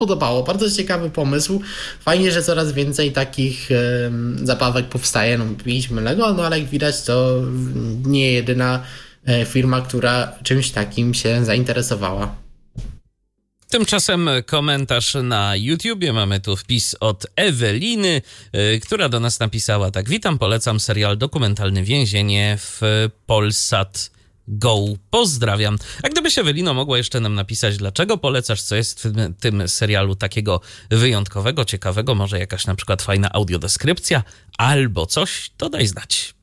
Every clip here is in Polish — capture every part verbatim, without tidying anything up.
podobało. Bardzo ciekawy pomysł. Fajnie, że coraz więcej takich e, zabawek powstaje. No, mieliśmy Lego, no ale jak widać, to nie jedyna e, firma, która czymś takim się zainteresowała. Tymczasem komentarz na YouTubie. Mamy tu wpis od Eweliny, yy, która do nas napisała tak. Witam, polecam serial dokumentalny Więzienie w Polsat Go. Pozdrawiam. A gdybyś, Ewelino, mogła jeszcze nam napisać, dlaczego polecasz, co jest w tym, tym serialu takiego wyjątkowego, ciekawego, może jakaś na przykład fajna audiodeskrypcja albo coś, to daj znać.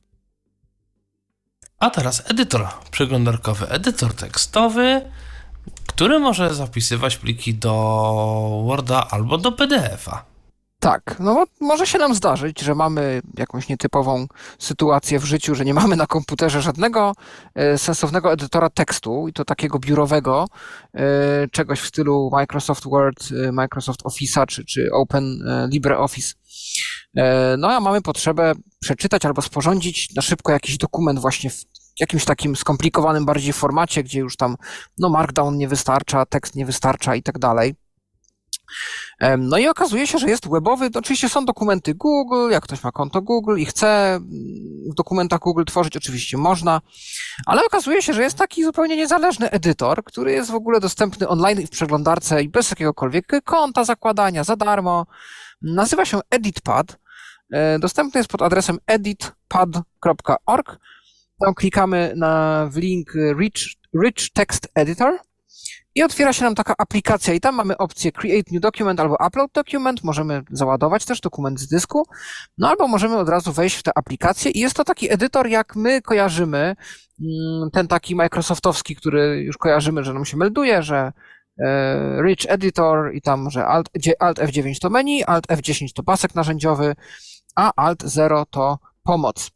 A teraz edytor przeglądarkowy, edytor tekstowy, który może zapisywać pliki do Worda albo do P D F-a. Tak, no bo może się nam zdarzyć, że mamy jakąś nietypową sytuację w życiu, że nie mamy na komputerze żadnego e, sensownego edytora tekstu i to takiego biurowego, e, czegoś w stylu Microsoft Word, e, Microsoft Office'a czy, czy Open e, LibreOffice. E, no a mamy potrzebę przeczytać albo sporządzić na szybko jakiś dokument właśnie w jakimś takim skomplikowanym bardziej formacie, gdzie już tam no Markdown nie wystarcza, tekst nie wystarcza i tak dalej. No i okazuje się, że jest webowy, to oczywiście są dokumenty Google, jak ktoś ma konto Google i chce w dokumentach Google tworzyć, oczywiście można, ale okazuje się, że jest taki zupełnie niezależny edytor, który jest w ogóle dostępny online w przeglądarce i bez jakiegokolwiek konta zakładania, za darmo. Nazywa się EditPad, dostępny jest pod adresem editpad kropka org. Tam klikamy na, w link Rich, Rich Text Editor i otwiera się nam taka aplikacja i tam mamy opcję Create New Document albo Upload Document, możemy załadować też dokument z dysku, no albo możemy od razu wejść w tę aplikację i jest to taki edytor, jak my kojarzymy, ten taki microsoftowski, który już kojarzymy, że nam się melduje, że Rich Editor i tam, że Alt, Alt F dziewięć to menu, Alt F dziesięć to pasek narzędziowy, a Alt zero to pomoc.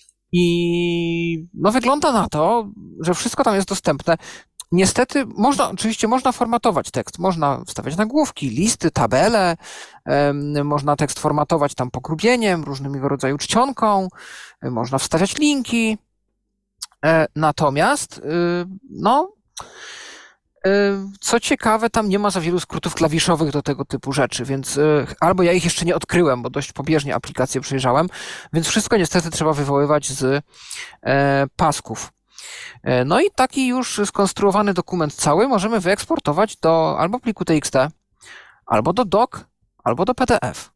I no wygląda na to, że wszystko tam jest dostępne. Niestety, można, oczywiście można formatować tekst, można wstawiać nagłówki, listy, tabele, um, można tekst formatować tam pogrubieniem, różnego rodzaju czcionką, można wstawiać linki. E, natomiast, y, no, y, co ciekawe, tam nie ma za wielu skrótów klawiszowych do tego typu rzeczy, więc y, albo ja ich jeszcze nie odkryłem, bo dość pobieżnie aplikację przejrzałem, więc wszystko niestety trzeba wywoływać z e, pasków. No i taki już skonstruowany dokument cały możemy wyeksportować do albo pliku T X T, albo do doc, albo do P D F.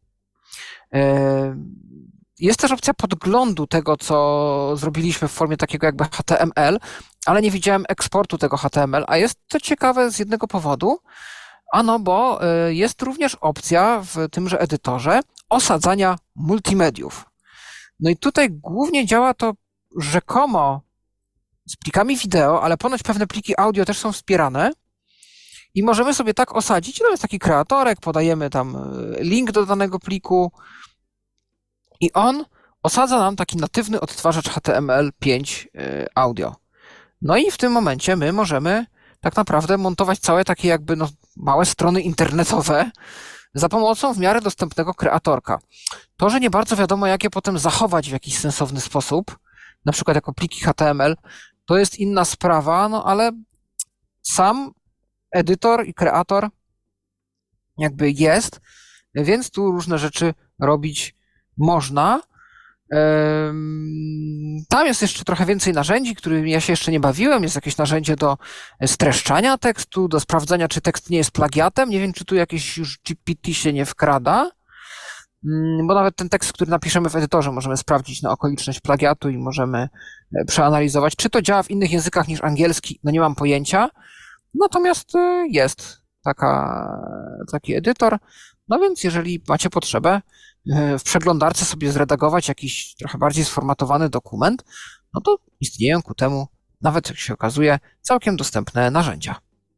Jest też opcja podglądu tego, co zrobiliśmy w formie takiego jakby H T M L, ale nie widziałem eksportu tego H T M L, a jest to ciekawe z jednego powodu, ano bo jest również opcja w tymże edytorze osadzania multimediów. No i tutaj głównie działa to rzekomo z plikami wideo, ale ponoć pewne pliki audio też są wspierane i możemy sobie tak osadzić, to jest taki kreatorek, podajemy tam link do danego pliku i on osadza nam taki natywny odtwarzacz H T M L pięć audio. No i w tym momencie my możemy tak naprawdę montować całe takie jakby no, małe strony internetowe za pomocą w miarę dostępnego kreatorka. To, że nie bardzo wiadomo, jak je potem zachować w jakiś sensowny sposób, na przykład jako pliki H T M L, to jest inna sprawa, no ale sam edytor i kreator jakby jest, więc tu różne rzeczy robić można. Tam jest jeszcze trochę więcej narzędzi, którymi ja się jeszcze nie bawiłem. Jest jakieś narzędzie do streszczania tekstu, do sprawdzania, czy tekst nie jest plagiatem. Nie wiem, czy tu jakieś już G P T się nie wkrada, bo nawet ten tekst, który napiszemy w edytorze, możemy sprawdzić na okoliczność plagiatu i możemy przeanalizować, czy to działa w innych językach niż angielski. No nie mam pojęcia. Natomiast jest taka, taki edytor. No więc jeżeli macie potrzebę w przeglądarce sobie zredagować jakiś trochę bardziej sformatowany dokument, no to istnieją ku temu, nawet jak się okazuje, całkiem dostępne narzędzia.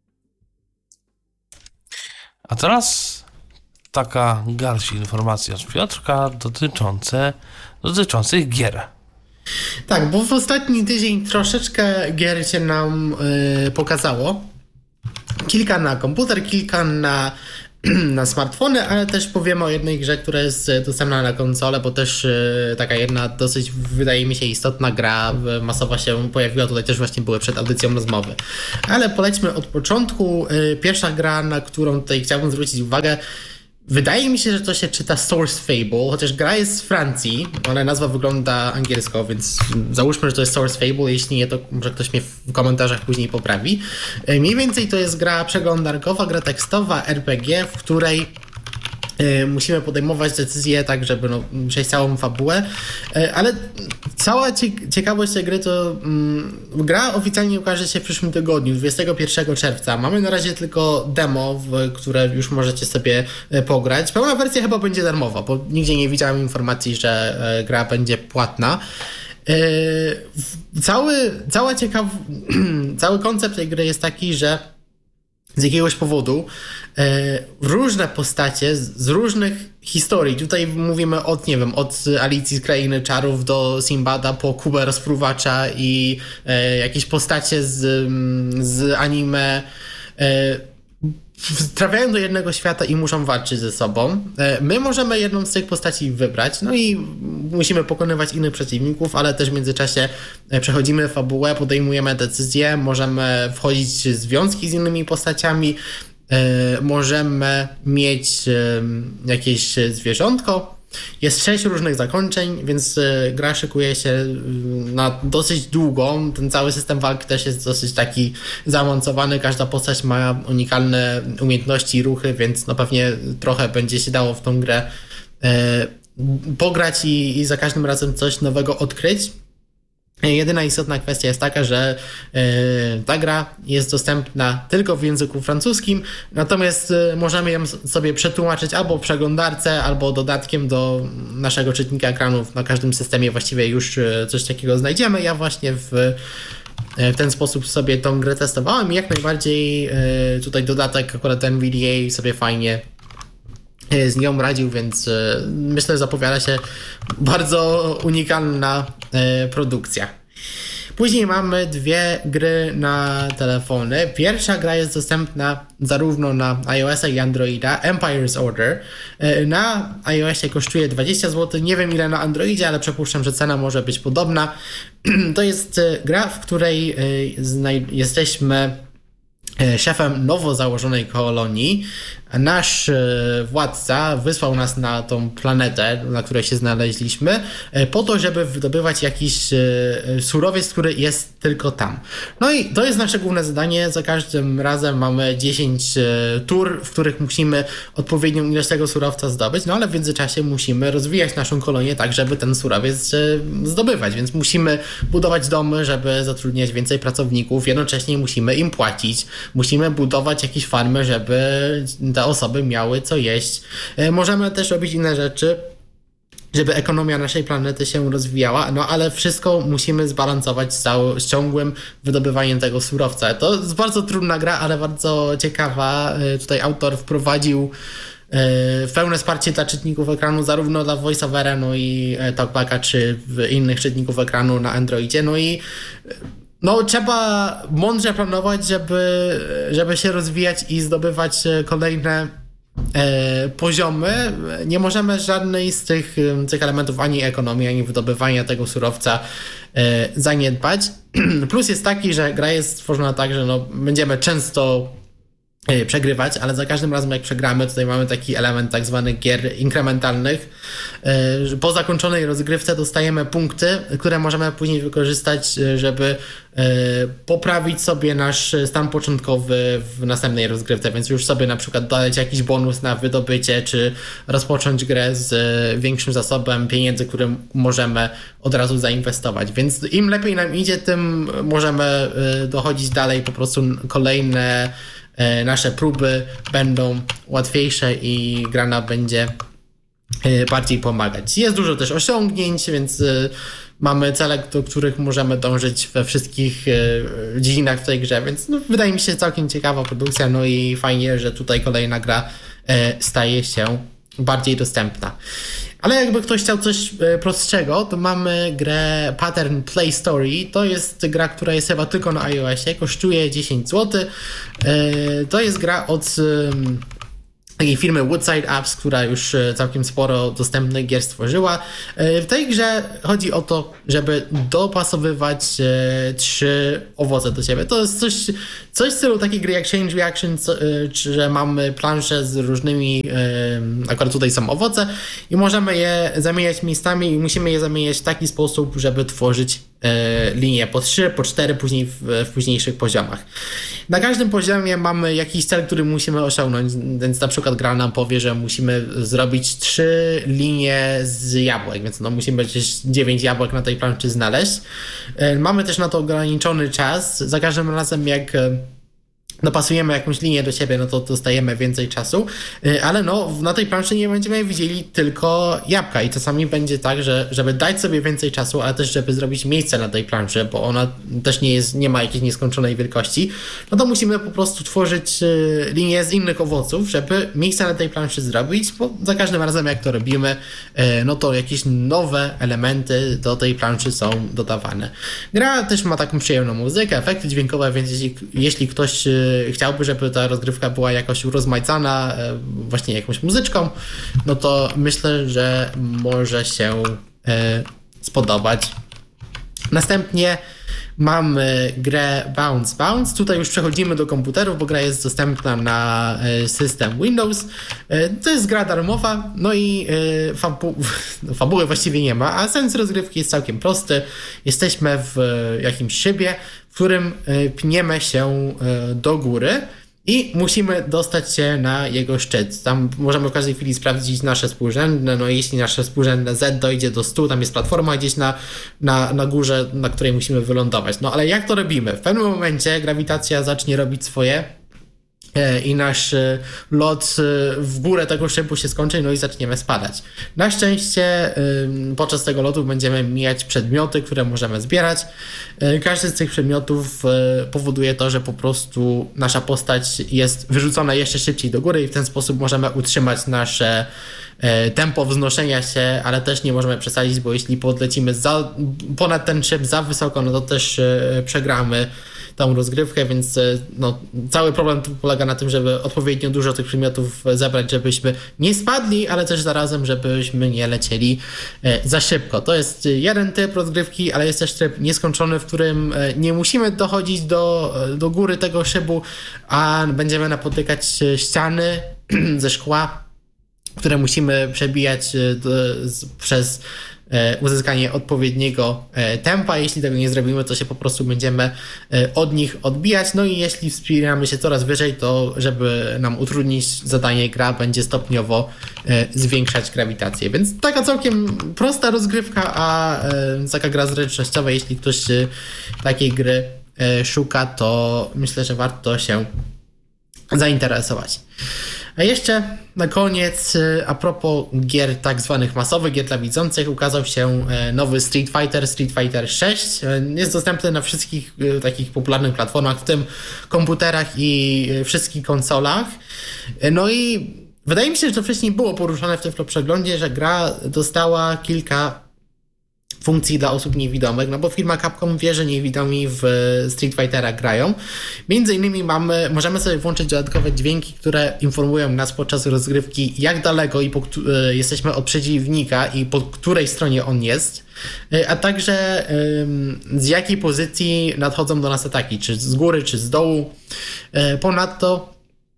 A teraz taka garść informacja od Piotrka dotyczące, dotyczących gier. Tak, bo w ostatni tydzień troszeczkę gier się nam yy, pokazało. Kilka na komputer, kilka na na smartfony, ale też powiemy o jednej grze, która jest dostępna na konsolę, bo też taka jedna dosyć, wydaje mi się, istotna gra masowo się pojawiła. Tutaj też właśnie były przed audycją rozmowy. Ale polećmy od początku. Pierwsza gra, na którą tutaj chciałbym zwrócić uwagę, wydaje mi się, że to się czyta Source Fable, chociaż gra jest z Francji, ale nazwa wygląda angielsko, więc załóżmy, że to jest Source Fable, jeśli nie, to może ktoś mnie w komentarzach później poprawi. Mniej więcej to jest gra przeglądarkowa, gra tekstowa, R P G, w której musimy podejmować decyzje tak, żeby no, przejść całą fabułę, ale cała ciekawość tej gry to um, gra oficjalnie ukaże się w przyszłym tygodniu, dwudziestego pierwszego czerwca. Mamy na razie tylko demo, w które już możecie sobie pograć. Pełna wersja chyba będzie darmowa, bo nigdzie nie widziałem informacji, że gra będzie płatna. Cały, cała ciekaw... cały koncept tej gry jest taki, że z jakiegoś powodu e, różne postacie z, z różnych historii, tutaj mówimy od, nie wiem, od Alicji z Krainy Czarów do Simbada po Kubę Rozpruwacza i e, jakieś postacie z, z anime e, trafiają do jednego świata i muszą walczyć ze sobą. My możemy jedną z tych postaci wybrać, no i musimy pokonywać innych przeciwników, ale też w międzyczasie przechodzimy fabułę, podejmujemy decyzje, możemy wchodzić w związki z innymi postaciami, możemy mieć jakieś zwierzątko. Jest sześć różnych zakończeń, więc gra szykuje się na dosyć długo. Ten cały system walki też jest dosyć taki zaawansowany. Każda postać ma unikalne umiejętności i ruchy, więc no pewnie trochę będzie się dało w tą grę e, pograć i, i za każdym razem coś nowego odkryć. Jedyna istotna kwestia jest taka, że yy, ta gra jest dostępna tylko w języku francuskim, natomiast yy, możemy ją sobie przetłumaczyć albo w przeglądarce, albo dodatkiem do naszego czytnika ekranów. Na każdym systemie właściwie już yy, coś takiego znajdziemy. Ja właśnie w, yy, w ten sposób sobie tą grę testowałem i jak najbardziej yy, tutaj dodatek, akurat N V D A sobie fajnie z nią radził, więc myślę, że zapowiada się bardzo unikalna produkcja. Później mamy dwie gry na telefony. Pierwsza gra jest dostępna zarówno na iOS-a i Androida, Empire's Order. Na iOSie kosztuje dwadzieścia złotych, nie wiem ile na Androidzie, ale przypuszczam, że cena może być podobna. To jest gra, w której jesteśmy szefem nowo założonej kolonii. Nasz władca wysłał nas na tą planetę, na której się znaleźliśmy, po to, żeby wydobywać jakiś surowiec, który jest tylko tam. No i to jest nasze główne zadanie. Za każdym razem mamy dziesięć tur, w których musimy odpowiednią ilość tego surowca zdobyć, no ale w międzyczasie musimy rozwijać naszą kolonię tak, żeby ten surowiec zdobywać, więc musimy budować domy, żeby zatrudniać więcej pracowników, jednocześnie musimy im płacić, musimy budować jakieś farmy, żeby te osoby miały co jeść. Możemy też robić inne rzeczy, żeby ekonomia naszej planety się rozwijała, no ale wszystko musimy zbalansować z, całym, z ciągłym wydobywaniem tego surowca. To jest bardzo trudna gra, ale bardzo ciekawa. Tutaj autor wprowadził pełne wsparcie dla czytników ekranu, zarówno dla VoiceOvera, no i TalkBacka, czy innych czytników ekranu na Androidzie. No i no, trzeba mądrze planować, żeby, żeby się rozwijać i zdobywać kolejne e, poziomy. Nie możemy żadnej z tych, tych elementów, ani ekonomii, ani wydobywania tego surowca e, zaniedbać. Plus jest taki, że gra jest stworzona tak, że no, będziemy często przegrywać, ale za każdym razem jak przegramy, tutaj mamy taki element tak zwanych gier inkrementalnych. Po zakończonej rozgrywce dostajemy punkty, które możemy później wykorzystać, żeby poprawić sobie nasz stan początkowy w następnej rozgrywce, więc już sobie na przykład dodać jakiś bonus na wydobycie, czy rozpocząć grę z większym zasobem pieniędzy, które możemy od razu zainwestować, więc im lepiej nam idzie, tym możemy dochodzić dalej, po prostu kolejne nasze próby będą łatwiejsze i gra nam będzie bardziej pomagać. Jest dużo też osiągnięć, więc mamy cele, do których możemy dążyć we wszystkich dziedzinach w tej grze, więc no, wydaje mi się całkiem ciekawa produkcja, no i fajnie, że tutaj kolejna gra staje się bardziej dostępna. Ale jakby ktoś chciał coś prostszego, to mamy grę Pattern Play Story. To jest gra, która jest chyba tylko na iOSie, kosztuje dziesięć złotych. To jest gra od takiej firmy Woodside Apps, która już całkiem sporo dostępnych gier stworzyła. W tej grze chodzi o to, żeby dopasowywać trzy owoce do siebie. To jest coś, coś w stylu takiej gry jak Chain Reaction, że mamy plansze z różnymi, akurat tutaj są owoce i możemy je zamieniać miejscami i musimy je zamieniać w taki sposób, żeby tworzyć linie po trzy, po cztery, później w, w późniejszych poziomach. Na każdym poziomie mamy jakiś cel, który musimy osiągnąć, więc na przykład gra nam powie, że musimy zrobić trzy linie z jabłek, więc no musimy gdzieś dziewięć jabłek na tej planszy znaleźć. Mamy też na to ograniczony czas. Za każdym razem jak dopasujemy jakąś linię do siebie, no to dostajemy więcej czasu, ale no na tej planszy nie będziemy widzieli tylko jabłka i czasami będzie tak, że żeby dać sobie więcej czasu, ale też żeby zrobić miejsce na tej planszy, bo ona też nie jest, nie ma jakiejś nieskończonej wielkości, no to musimy po prostu tworzyć linię z innych owoców, żeby miejsce na tej planszy zrobić, bo za każdym razem jak to robimy, no to jakieś nowe elementy do tej planszy są dodawane. Gra też ma taką przyjemną muzykę, efekty dźwiękowe, więc jeśli, jeśli ktoś chciałby, żeby ta rozgrywka była jakoś urozmaicana właśnie jakąś muzyczką, no to myślę, że może się spodobać. Następnie mamy grę Bounce Bounce. Tutaj już przechodzimy do komputerów, bo gra jest dostępna na system Windows. To jest gra darmowa, no i fabu- no, fabuły właściwie nie ma, a sens rozgrywki jest całkiem prosty. Jesteśmy w jakimś szybie, w którym pniemy się do góry i musimy dostać się na jego szczyt. Tam możemy w każdej chwili sprawdzić nasze współrzędne, no jeśli nasze współrzędne Z dojdzie do stu, tam jest platforma gdzieś na, na, na górze, na której musimy wylądować. No ale jak to robimy? W pewnym momencie grawitacja zacznie robić swoje i nasz lot w górę tego szybu się skończy, no i zaczniemy spadać. Na szczęście podczas tego lotu będziemy mijać przedmioty, które możemy zbierać. Każdy z tych przedmiotów powoduje to, że po prostu nasza postać jest wyrzucona jeszcze szybciej do góry i w ten sposób możemy utrzymać nasze tempo wznoszenia się, ale też nie możemy przesadzić, bo jeśli podlecimy za, ponad ten szyb za wysoko, no to też przegramy tą rozgrywkę, więc no, cały problem polega na tym, żeby odpowiednio dużo tych przedmiotów zebrać, żebyśmy nie spadli, ale też zarazem, żebyśmy nie lecieli za szybko. To jest jeden typ rozgrywki, ale jest też tryb nieskończony, w którym nie musimy dochodzić do, do góry tego szybu, a będziemy napotykać ściany ze szkła, które musimy przebijać do, z, przez uzyskanie odpowiedniego tempa. Jeśli tego nie zrobimy, to się po prostu będziemy od nich odbijać. No i jeśli wspinamy się coraz wyżej, to żeby nam utrudnić zadanie, gra będzie stopniowo zwiększać grawitację. Więc taka całkiem prosta rozgrywka, a taka gra zręcznościowa. Jeśli ktoś takiej gry szuka, to myślę, że warto się zainteresować. A jeszcze na koniec, a propos gier tak zwanych masowych, gier dla widzących, ukazał się nowy Street Fighter, Street Fighter sześć. Jest dostępny na wszystkich takich popularnych platformach, w tym komputerach i wszystkich konsolach. No i wydaje mi się, że to wcześniej było poruszone w tym przeglądzie, że gra dostała kilka funkcji dla osób niewidomych, no bo firma Capcom wie, że niewidomi w Street Fightera grają. Między innymi mamy, możemy sobie włączyć dodatkowe dźwięki, które informują nas podczas rozgrywki, jak daleko i po, y, jesteśmy od przeciwnika i po której stronie on jest, y, a także y, z jakiej pozycji nadchodzą do nas ataki, czy z góry, czy z dołu. Y, ponadto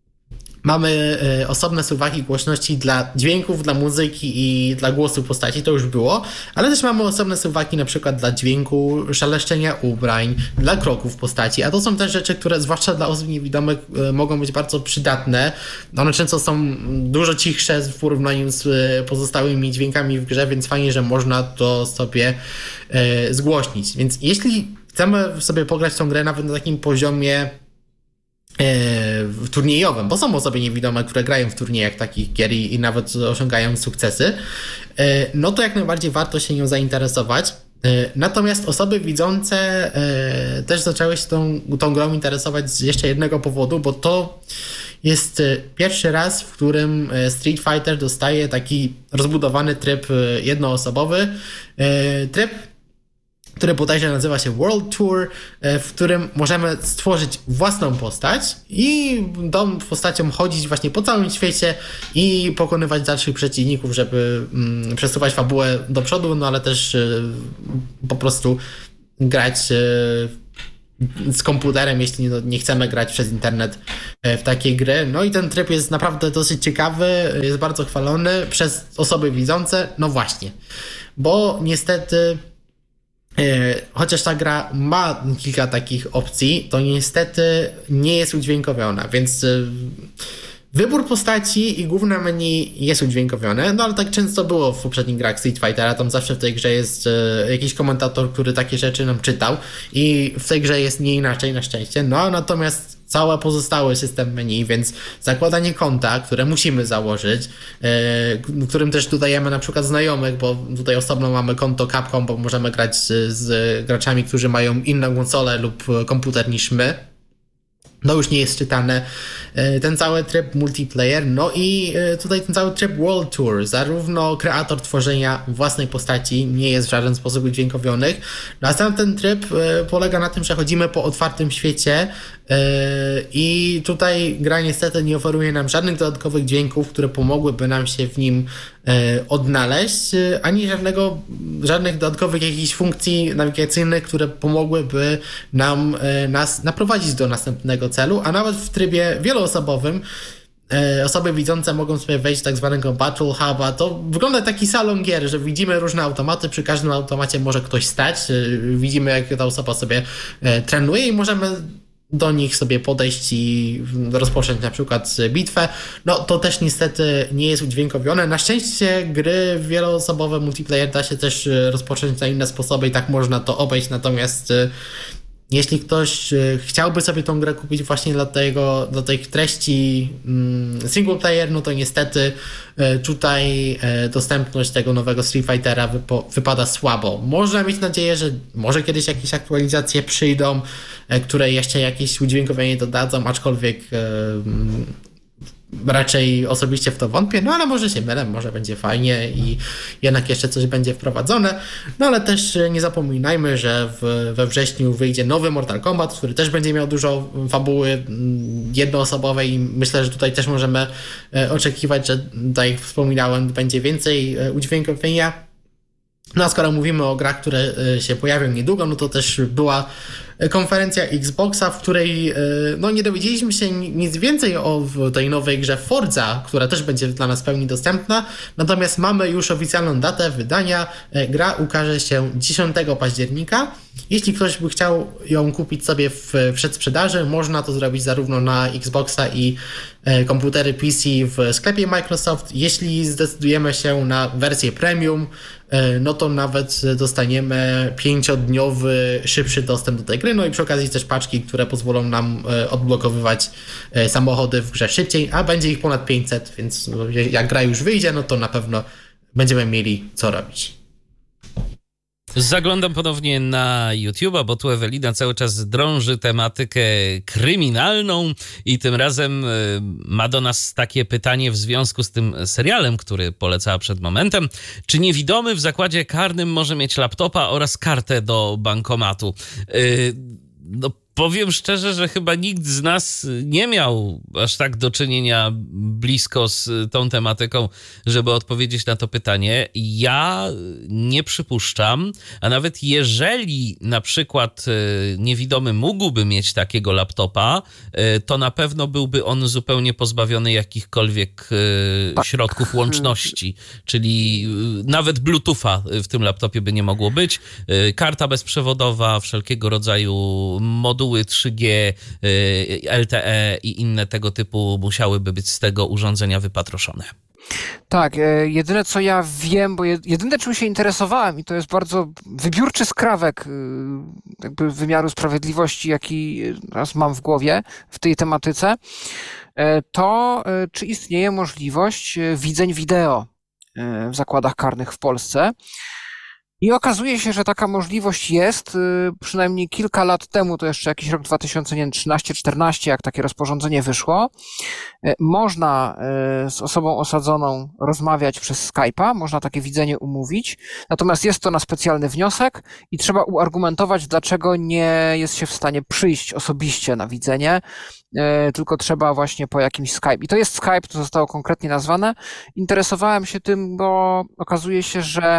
mamy y, osobne suwaki głośności dla dźwięków, dla muzyki i dla głosu postaci, to już było, ale też mamy osobne suwaki na przykład dla dźwięku, szeleszczenia ubrań, dla kroków postaci, a to są też rzeczy, które zwłaszcza dla osób niewidomych y, mogą być bardzo przydatne. One często są dużo cichsze w porównaniu z y, pozostałymi dźwiękami w grze, więc fajnie, że można to sobie y, zgłośnić. Więc jeśli chcemy sobie pograć tą grę nawet na takim poziomie w turniejowym, bo są osoby niewidome, które grają w turniejach takich gier i, i nawet osiągają sukcesy, no to jak najbardziej warto się nią zainteresować. Natomiast osoby widzące też zaczęły się tą, tą grą interesować z jeszcze jednego powodu, bo to jest pierwszy raz, w którym Street Fighter dostaje taki rozbudowany tryb jednoosobowy, tryb który bodajże nazywa się World Tour, w którym możemy stworzyć własną postać i tą postacią chodzić właśnie po całym świecie i pokonywać dalszych przeciwników, żeby mm, przesuwać fabułę do przodu, no ale też y, po prostu grać y, z komputerem, jeśli nie, nie chcemy grać przez internet w takie gry. No i ten tryb jest naprawdę dosyć ciekawy, jest bardzo chwalony przez osoby widzące, no właśnie, bo niestety chociaż ta gra ma kilka takich opcji, to niestety nie jest udźwiękowiona, więc wybór postaci i główne menu jest udźwiękowione, no ale tak często było w poprzednich grach Street Fightera, tam zawsze w tej grze jest jakiś komentator, który takie rzeczy nam czytał i w tej grze jest nie inaczej na szczęście, no natomiast cały pozostały system menu, więc zakładanie konta, które musimy założyć, yy, którym też dodajemy na przykład znajomych, bo tutaj osobno mamy konto Capcom, bo możemy grać z, z graczami, którzy mają inną konsolę lub komputer niż my. No już nie jest czytane ten cały tryb multiplayer, no i tutaj ten cały tryb World Tour, zarówno kreator tworzenia własnej postaci nie jest w żaden sposób udźwiękowiony, no a sam ten tryb polega na tym, że chodzimy po otwartym świecie i tutaj gra niestety nie oferuje nam żadnych dodatkowych dźwięków, które pomogłyby nam się w nim odnaleźć, ani żadnego, żadnych dodatkowych jakichś funkcji nawigacyjnych, które pomogłyby nam nas naprowadzić do następnego celu, a nawet w trybie wieloosobowym osoby widzące mogą sobie wejść do tak zwanego Battle Huba. To wygląda taki salon gier, że widzimy różne automaty, przy każdym automacie może ktoś stać, widzimy jak ta osoba sobie trenuje i możemy do nich sobie podejść i rozpocząć na przykład bitwę. No to też niestety nie jest udźwiękowione. Na szczęście gry wieloosobowe multiplayer da się też rozpocząć na inne sposoby i tak można to obejść, natomiast jeśli ktoś chciałby sobie tą grę kupić właśnie dla, tego, dla tej treści single player, no to niestety tutaj dostępność tego nowego Street Fightera wypo, wypada słabo. Można mieć nadzieję, że może kiedyś jakieś aktualizacje przyjdą, które jeszcze jakieś udźwiękowienie dodadzą, aczkolwiek raczej osobiście w to wątpię, no ale może się mylę, może będzie fajnie i jednak jeszcze coś będzie wprowadzone, no ale też nie zapominajmy, że w, we wrześniu wyjdzie nowy Mortal Kombat, który też będzie miał dużo fabuły jednoosobowej i myślę, że tutaj też możemy oczekiwać, że tak jak wspominałem, będzie więcej udźwiękowienia. No a skoro mówimy o grach, które się pojawią niedługo, no to też była konferencja Xboxa, w której no, nie dowiedzieliśmy się nic więcej o tej nowej grze Forza, która też będzie dla nas w pełni dostępna, natomiast mamy już oficjalną datę wydania. Gra ukaże się dziesiątego października. Jeśli ktoś by chciał ją kupić sobie w przedsprzedaży, można to zrobić zarówno na Xboxa i komputery P C w sklepie Microsoft. Jeśli zdecydujemy się na wersję premium, no to nawet dostaniemy pięciodniowy szybszy dostęp do tej gry, no i przy okazji też paczki, które pozwolą nam odblokowywać samochody w grze szybciej, a będzie ich ponad pięćset, więc jak gra już wyjdzie, no to na pewno będziemy mieli co robić. Zaglądam ponownie na YouTube'a, bo tu Ewelina cały czas drąży tematykę kryminalną i tym razem ma do nas takie pytanie w związku z tym serialem, który polecała przed momentem. Czy niewidomy w zakładzie karnym może mieć laptopa oraz kartę do bankomatu? Yy, no powiem szczerze, że chyba nikt z nas nie miał aż tak do czynienia blisko z tą tematyką, żeby odpowiedzieć na to pytanie. Ja nie przypuszczam, a nawet jeżeli na przykład niewidomy mógłby mieć takiego laptopa, to na pewno byłby on zupełnie pozbawiony jakichkolwiek środków łączności, czyli nawet Bluetootha w tym laptopie by nie mogło być. Karta bezprzewodowa, wszelkiego rodzaju moduły trzy G, L T E i inne tego typu musiałyby być z tego urządzenia wypatroszone. Tak, jedyne co ja wiem, bo jedyne czym się interesowałem i to jest bardzo wybiórczy skrawek jakby wymiaru sprawiedliwości, jaki raz mam w głowie w tej tematyce, to czy istnieje możliwość widzeń wideo w zakładach karnych w Polsce. I okazuje się, że taka możliwość jest. Przynajmniej kilka lat temu, to jeszcze jakiś rok dwa tysiące trzynaście czternaście, jak takie rozporządzenie wyszło, można z osobą osadzoną rozmawiać przez Skype'a, można takie widzenie umówić, natomiast jest to na specjalny wniosek i trzeba uargumentować, dlaczego nie jest się w stanie przyjść osobiście na widzenie, tylko trzeba właśnie po jakimś Skype. I to jest Skype, to zostało konkretnie nazwane. Interesowałem się tym, bo okazuje się, że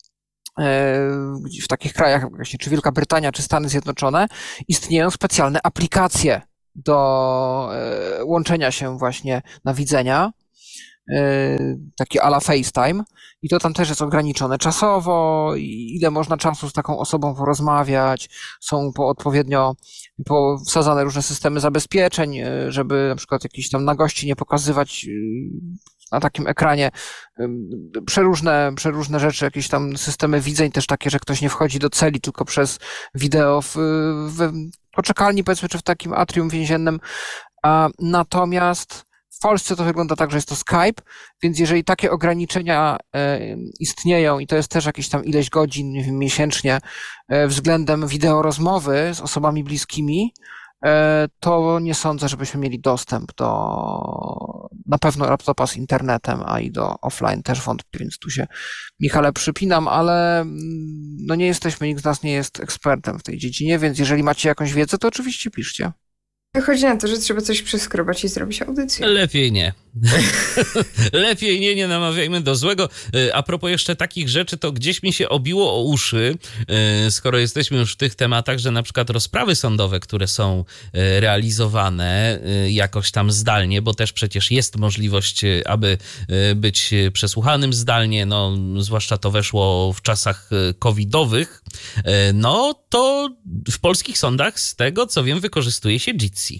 w takich krajach jak właśnie czy Wielka Brytania, czy Stany Zjednoczone istnieją specjalne aplikacje do łączenia się właśnie na widzenia, takie a la FaceTime, i to tam też jest ograniczone czasowo, ile można czasu z taką osobą porozmawiać, są po odpowiednio powsadzane różne systemy zabezpieczeń, żeby na przykład jakichś tam nagości nie pokazywać na takim ekranie, przeróżne, przeróżne rzeczy, jakieś tam systemy widzeń też takie, że ktoś nie wchodzi do celi tylko przez wideo w, w poczekalni, powiedzmy, czy w takim atrium więziennym. A natomiast w Polsce to wygląda tak, że jest to Skype, więc jeżeli takie ograniczenia istnieją i to jest też jakieś tam ileś godzin, nie wiem, miesięcznie względem wideorozmowy z osobami bliskimi, to nie sądzę, żebyśmy mieli dostęp do na pewno laptopa z internetem, a i do offline też wątpię, więc tu się, Michale, przypinam, ale no nie jesteśmy, nikt z nas nie jest ekspertem w tej dziedzinie, więc jeżeli macie jakąś wiedzę, to oczywiście piszcie. Wychodzi na to, że trzeba coś przeskrobać i zrobić audycję. Lepiej nie. Lepiej nie, nie namawiajmy do złego. A propos jeszcze takich rzeczy, to gdzieś mi się obiło o uszy, skoro jesteśmy już w tych tematach, że na przykład rozprawy sądowe, które są realizowane jakoś tam zdalnie, bo też przecież jest możliwość, aby być przesłuchanym zdalnie, no zwłaszcza to weszło w czasach covidowych, no to w polskich sądach, z tego co wiem, wykorzystuje się Jitsi.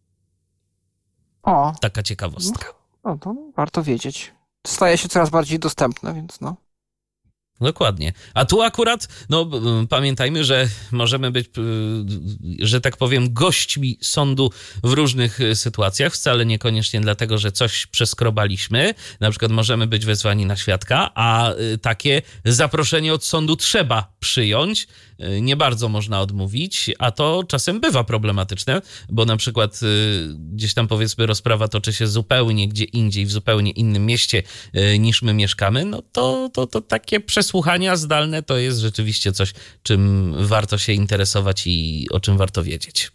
O, taka ciekawostka. No, to warto wiedzieć. Staje się coraz bardziej dostępne, więc no. Dokładnie. A tu akurat, no pamiętajmy, że możemy być, że tak powiem, gośćmi sądu w różnych sytuacjach, wcale niekoniecznie dlatego, że coś przeskrobaliśmy, na przykład możemy być wezwani na świadka, a takie zaproszenie od sądu trzeba przyjąć, nie bardzo można odmówić, a to czasem bywa problematyczne, bo na przykład gdzieś tam, powiedzmy, rozprawa toczy się zupełnie gdzie indziej, w zupełnie innym mieście niż my mieszkamy, no to, to, to takie przesłuchania zdalne to jest rzeczywiście coś, czym warto się interesować i o czym warto wiedzieć.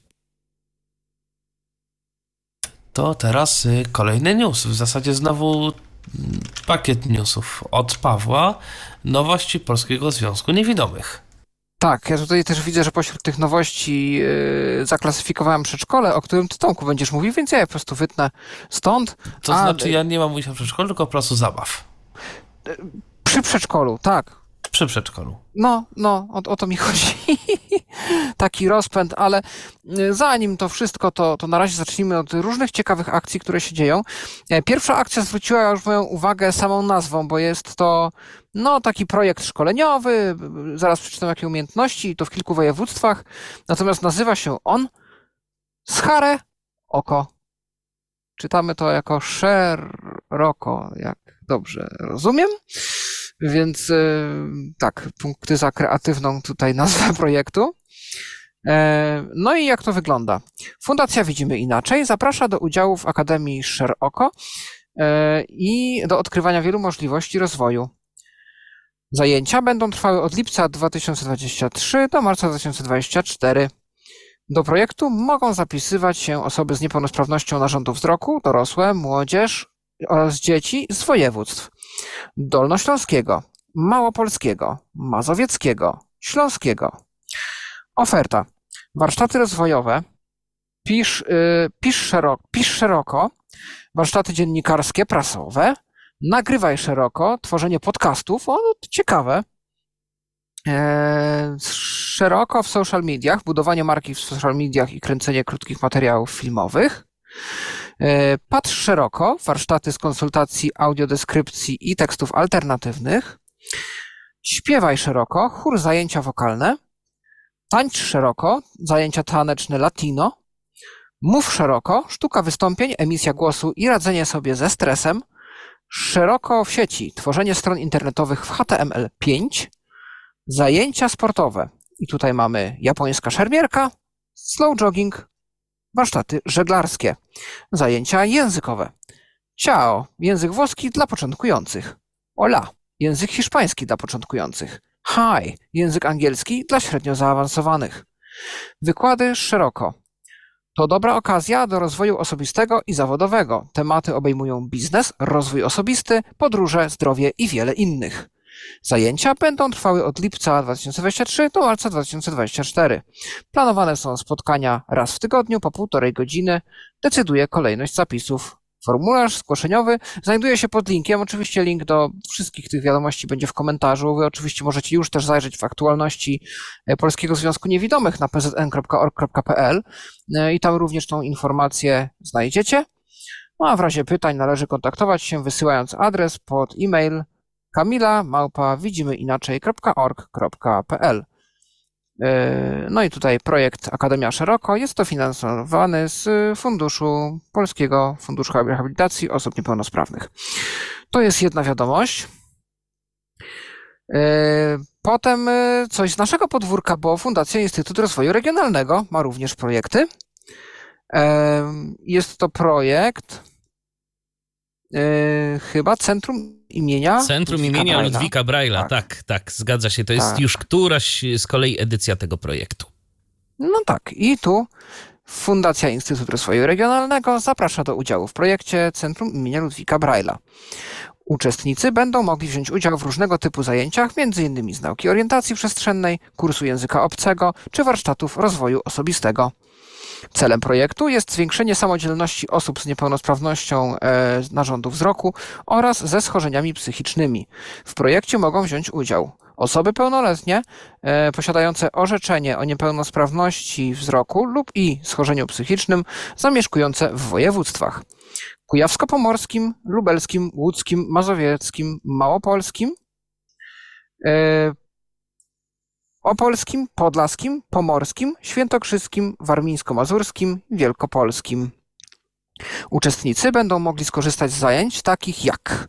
To teraz kolejny news, w zasadzie znowu pakiet newsów od Pawła, nowości Polskiego Związku Niewidomych. Tak, ja tutaj też widzę, że pośród tych nowości yy, zaklasyfikowałem przedszkole, o którym ty, Tomku, będziesz mówił, więc ja je po prostu wytnę stąd. To A, znaczy ja nie mam mówić o przedszkolu, tylko o placu zabaw. Przy przedszkolu, tak. Przy przedszkolu. No, no, o, o to mi chodzi. Taki rozpęd, ale zanim to wszystko, to, to na razie zacznijmy od różnych ciekawych akcji, które się dzieją. Pierwsza akcja zwróciła już moją uwagę samą nazwą, bo jest to no taki projekt szkoleniowy, zaraz przeczytam jakie umiejętności, to w kilku województwach, natomiast nazywa się on Schare Oko. Czytamy to jako szeroko, jak dobrze rozumiem. Więc tak, punkty za kreatywną tutaj nazwę projektu. No i jak to wygląda? Fundacja Widzimy Inaczej zaprasza do udziału w Akademii Szeroko i do odkrywania wielu możliwości rozwoju. Zajęcia będą trwały od lipca dwa tysiące dwudziestego trzeciego do marca dwa tysiące dwudziestego czwartego. Do projektu mogą zapisywać się osoby z niepełnosprawnością narządu wzroku, dorosłe, młodzież oraz dzieci z województw dolnośląskiego, małopolskiego, mazowieckiego, śląskiego. Oferta. Warsztaty rozwojowe, pisz, yy, pisz, szeroko, pisz szeroko, warsztaty dziennikarskie, prasowe, nagrywaj szeroko, tworzenie podcastów, o, to ciekawe. Eee, szeroko w social mediach, budowanie marki w social mediach i kręcenie krótkich materiałów filmowych. Eee, patrz szeroko, warsztaty z konsultacji, audiodeskrypcji i tekstów alternatywnych. Śpiewaj szeroko, chór, zajęcia wokalne. Tańcz szeroko, zajęcia taneczne latino. Mów szeroko, sztuka wystąpień, emisja głosu i radzenie sobie ze stresem. Szeroko w sieci, tworzenie stron internetowych w H T M L pięć. Zajęcia sportowe. I tutaj mamy japońska szermierka, slow jogging, warsztaty żeglarskie, zajęcia językowe. Ciao, język włoski dla początkujących. Hola, język hiszpański dla początkujących. Hi, język angielski dla średnio zaawansowanych. Wykłady szeroko. To dobra okazja do rozwoju osobistego i zawodowego. Tematy obejmują biznes, rozwój osobisty, podróże, zdrowie i wiele innych. Zajęcia będą trwały od lipca dwa tysiące dwudziestego trzeciego do marca dwa tysiące dwudziestego czwartego. Planowane są spotkania raz w tygodniu po półtorej godziny. Decyduje kolejność zapisów. Formularz zgłoszeniowy znajduje się pod linkiem. Oczywiście link do wszystkich tych wiadomości będzie w komentarzu. Wy oczywiście możecie już też zajrzeć w aktualności Polskiego Związku Niewidomych na p z n kropka org kropka p l i tam również tą informację znajdziecie. No a w razie pytań należy kontaktować się wysyłając adres pod e-mail kamila małpa widzimyinaczej kropka org kropka p l. No i tutaj projekt Akademia Szeroko jest to finansowany z funduszu Polskiego Funduszu Rehabilitacji Osób Niepełnosprawnych. To jest jedna wiadomość. Potem coś z naszego podwórka, bo Fundacja Instytut Rozwoju Regionalnego ma również projekty. Jest to projekt chyba Centrum imienia Centrum Ludwika imienia Braille'a. Ludwika Braille'a, tak. tak, tak, zgadza się. To jest Tak. już któraś z kolei edycja tego projektu. No tak, i tu Fundacja Instytut Rozwoju Regionalnego zaprasza do udziału w projekcie Centrum imienia Ludwika Braille'a. Uczestnicy będą mogli wziąć udział w różnego typu zajęciach, między innymi z nauki orientacji przestrzennej, kursu języka obcego czy warsztatów rozwoju osobistego. Celem projektu jest zwiększenie samodzielności osób z niepełnosprawnością e, narządu wzroku oraz ze schorzeniami psychicznymi. W projekcie mogą wziąć udział osoby pełnoletnie e, posiadające orzeczenie o niepełnosprawności wzroku lub i schorzeniu psychicznym zamieszkujące w województwach kujawsko-pomorskim, lubelskim, łódzkim, mazowieckim, małopolskim, e, opolskim, podlaskim, pomorskim, świętokrzyskim, warmińsko-mazurskim, wielkopolskim. Uczestnicy będą mogli skorzystać z zajęć takich jak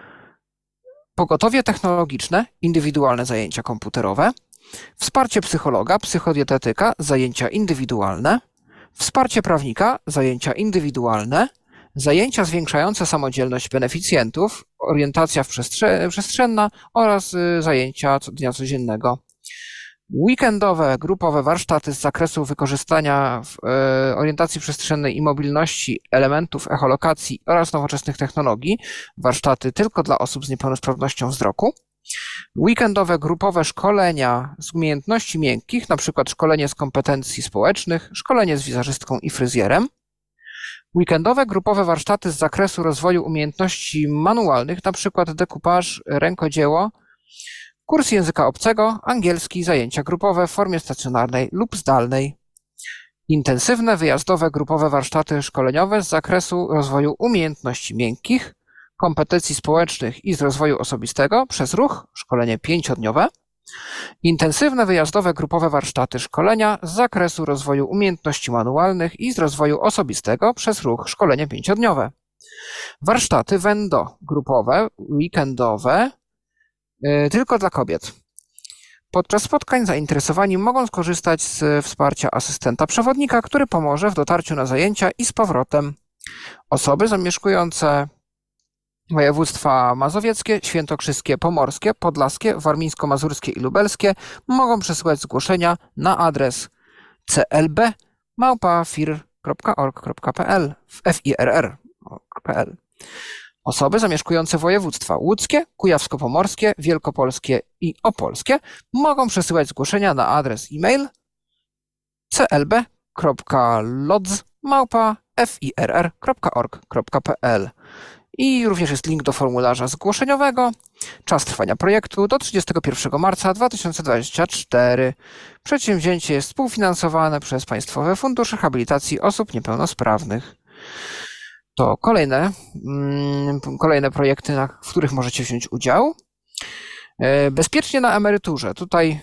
pogotowie technologiczne, indywidualne zajęcia komputerowe, wsparcie psychologa, psychodietetyka, zajęcia indywidualne, wsparcie prawnika, zajęcia indywidualne, zajęcia zwiększające samodzielność beneficjentów, orientacja w przestrze- przestrzenna oraz y, zajęcia co- dnia codziennego. Weekendowe, grupowe warsztaty z zakresu wykorzystania w e, orientacji przestrzennej i mobilności elementów echolokacji oraz nowoczesnych technologii, warsztaty tylko dla osób z niepełnosprawnością wzroku. Weekendowe, grupowe szkolenia z umiejętności miękkich, np. szkolenie z kompetencji społecznych, szkolenie z wizerzystką i fryzjerem. Weekendowe, grupowe warsztaty z zakresu rozwoju umiejętności manualnych, np. dekupaż, rękodzieło, kurs języka obcego, angielski, zajęcia grupowe w formie stacjonarnej lub zdalnej. Intensywne, wyjazdowe, grupowe warsztaty szkoleniowe z zakresu rozwoju umiejętności miękkich, kompetencji społecznych i z rozwoju osobistego przez ruch, szkolenie pięciodniowe. Intensywne, wyjazdowe, grupowe warsztaty szkolenia z zakresu rozwoju umiejętności manualnych i z rozwoju osobistego przez ruch, szkolenie pięciodniowe. Warsztaty Wendo, grupowe, weekendowe, tylko dla kobiet. Podczas spotkań zainteresowani mogą skorzystać z wsparcia asystenta przewodnika, który pomoże w dotarciu na zajęcia i z powrotem. Osoby zamieszkujące województwa mazowieckie, świętokrzyskie, pomorskie, podlaskie, warmińsko-mazurskie i lubelskie mogą przesyłać zgłoszenia na adres c l b małpa fir kropka org kropka p l w f i r r kropka p l. Osoby zamieszkujące województwa łódzkie, kujawsko-pomorskie, wielkopolskie i opolskie mogą przesyłać zgłoszenia na adres e-mail c l b kropka lodz małpa f i r r kropka org kropka p l. I również jest link do formularza zgłoszeniowego. Czas trwania projektu do trzydziestego pierwszego marca dwa tysiące dwudziestego czwartego. Przedsięwzięcie jest współfinansowane przez Państwowy Fundusz Rehabilitacji Osób Niepełnosprawnych. To kolejne, kolejne projekty, w których możecie wziąć udział. Bezpiecznie na emeryturze. Tutaj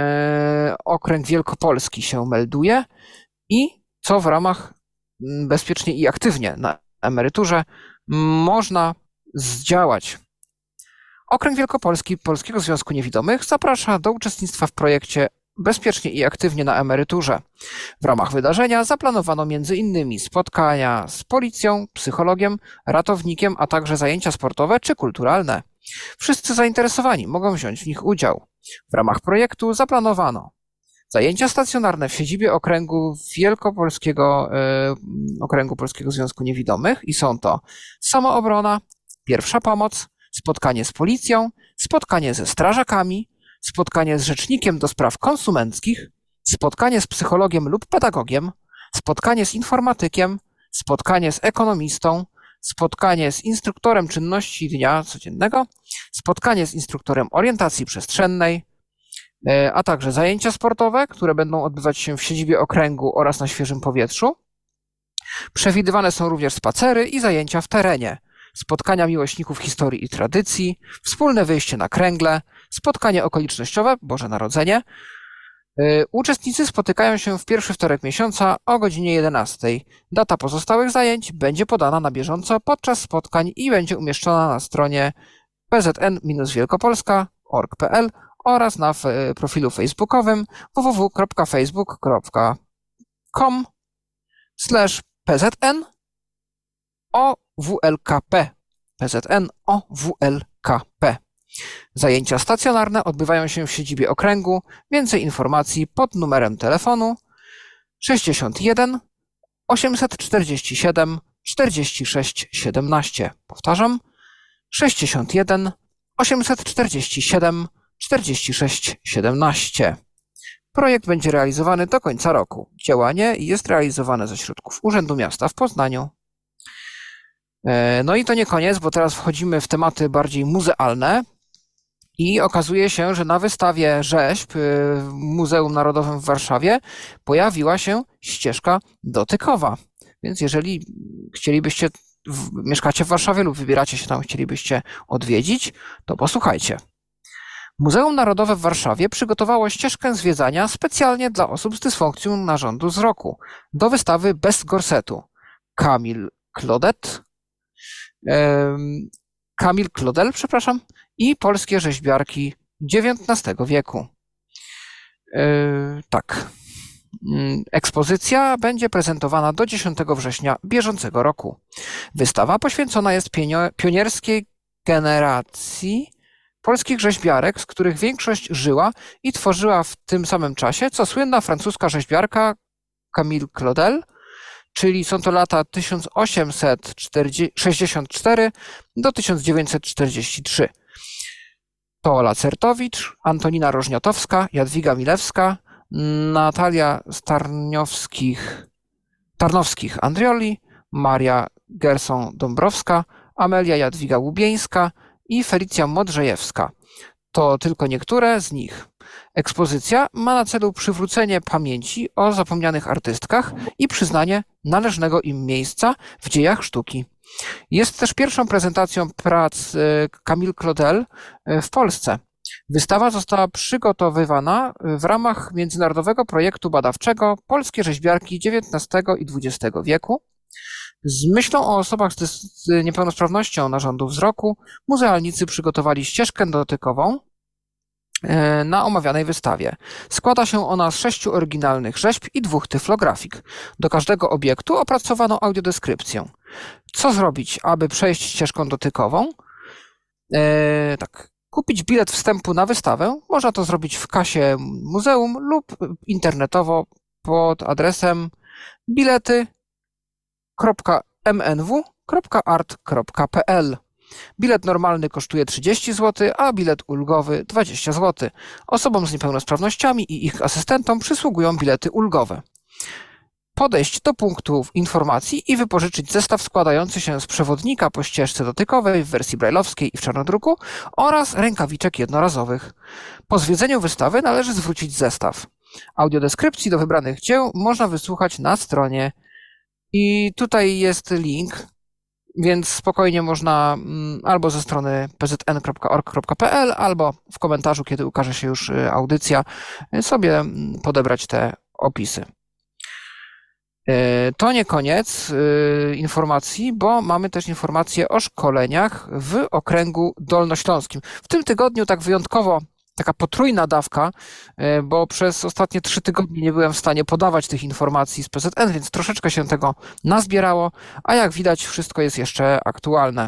okręg wielkopolski się melduje i co w ramach bezpiecznie i aktywnie na emeryturze można zdziałać. Okręg Wielkopolski Polskiego Związku Niewidomych zaprasza do uczestnictwa w projekcie Bezpiecznie i aktywnie na emeryturze. W ramach wydarzenia zaplanowano między innymi spotkania z policją, psychologiem, ratownikiem, a także zajęcia sportowe czy kulturalne. Wszyscy zainteresowani mogą wziąć w nich udział. W ramach projektu zaplanowano zajęcia stacjonarne w siedzibie Okręgu Wielkopolskiego e, Okręgu Polskiego Związku Niewidomych i są to samoobrona, pierwsza pomoc, spotkanie z policją, spotkanie ze strażakami, spotkanie z rzecznikiem do spraw konsumenckich, spotkanie z psychologiem lub pedagogiem, spotkanie z informatykiem, spotkanie z ekonomistą, spotkanie z instruktorem czynności dnia codziennego, spotkanie z instruktorem orientacji przestrzennej, a także zajęcia sportowe, które będą odbywać się w siedzibie okręgu oraz na świeżym powietrzu. Przewidywane są również spacery i zajęcia w terenie, spotkania miłośników historii i tradycji, wspólne wyjście na kręgle, spotkanie okolicznościowe, Boże Narodzenie. Uczestnicy spotykają się w pierwszy wtorek miesiąca o godzinie jedenastej. Data pozostałych zajęć będzie podana na bieżąco podczas spotkań i będzie umieszczona na stronie p z n wielkopolska kropka org kropka p l oraz na profilu facebookowym w w w kropka facebook kropka com slash pzn owlkp pzn owlkp. Zajęcia stacjonarne odbywają się w siedzibie okręgu. Więcej informacji pod numerem telefonu sześćdziesiąt jeden osiemset czterdzieści siedem czterdzieści sześć siedemnaście. Powtarzam, sześćdziesiąt jeden osiemset czterdzieści siedem czterdzieści sześć siedemnaście. Projekt będzie realizowany do końca roku. Działanie jest realizowane ze środków Urzędu Miasta w Poznaniu. No i to nie koniec, bo teraz wchodzimy w tematy bardziej muzealne i okazuje się, że na wystawie rzeźb w Muzeum Narodowym w Warszawie pojawiła się ścieżka dotykowa. Więc jeżeli chcielibyście, mieszkacie w Warszawie lub wybieracie się tam, chcielibyście odwiedzić, to posłuchajcie. Muzeum Narodowe w Warszawie przygotowało ścieżkę zwiedzania specjalnie dla osób z dysfunkcją narządu wzroku do wystawy Bez gorsetu. Camille Claudel, Camille Claudel, przepraszam, i polskie rzeźbiarki dziewiętnastego wieku. Tak. Ekspozycja będzie prezentowana do dziesiątego września bieżącego roku. Wystawa poświęcona jest pionierskiej generacji polskich rzeźbiarek, z których większość żyła i tworzyła w tym samym czasie, co słynna francuska rzeźbiarka Camille Claudel, czyli są to lata tysiąc osiemset sześćdziesiąt cztery do tysiąc dziewięćset czterdzieści trzy. To Lacertowicz, Antonina Rożniatowska, Jadwiga Milewska, Natalia Starniowskich, Tarnowskich-Andrioli, Maria Gerson-Dąbrowska, Amelia Jadwiga Łubieńska i Felicja Modrzejewska. To tylko niektóre z nich. Ekspozycja ma na celu przywrócenie pamięci o zapomnianych artystkach i przyznanie należnego im miejsca w dziejach sztuki. Jest też pierwszą prezentacją prac Camille Claudel w Polsce. Wystawa została przygotowywana w ramach międzynarodowego projektu badawczego Polskie rzeźbiarki dziewiętnastego i dwudziestego wieku. Z myślą o osobach z niepełnosprawnością narządu wzroku muzealnicy przygotowali ścieżkę dotykową na omawianej wystawie. Składa się ona z sześciu oryginalnych rzeźb i dwóch tyflografik. Do każdego obiektu opracowano audiodeskrypcję. Co zrobić, aby przejść ścieżką dotykową? Eee, tak. Kupić bilet wstępu na wystawę można to zrobić w kasie muzeum lub internetowo pod adresem bilety kropka m n w kropka art kropka p l. Bilet normalny kosztuje trzydzieści złotych, a bilet ulgowy dwadzieścia złotych. Osobom z niepełnosprawnościami i ich asystentom przysługują bilety ulgowe. Podejść do punktów informacji i wypożyczyć zestaw składający się z przewodnika po ścieżce dotykowej w wersji brajlowskiej i w czarnodruku oraz rękawiczek jednorazowych. Po zwiedzeniu wystawy należy zwrócić zestaw. Audiodeskrypcji do wybranych dzieł można wysłuchać na stronie. I tutaj jest link, więc spokojnie można albo ze strony p z n kropka org kropka p l, albo w komentarzu, kiedy ukaże się już audycja, sobie podebrać te opisy. To nie koniec informacji, bo mamy też informacje o szkoleniach w okręgu dolnośląskim. W tym tygodniu tak wyjątkowo taka potrójna dawka, bo przez ostatnie trzy tygodnie nie byłem w stanie podawać tych informacji z P Z N, więc troszeczkę się tego nazbierało, a jak widać wszystko jest jeszcze aktualne.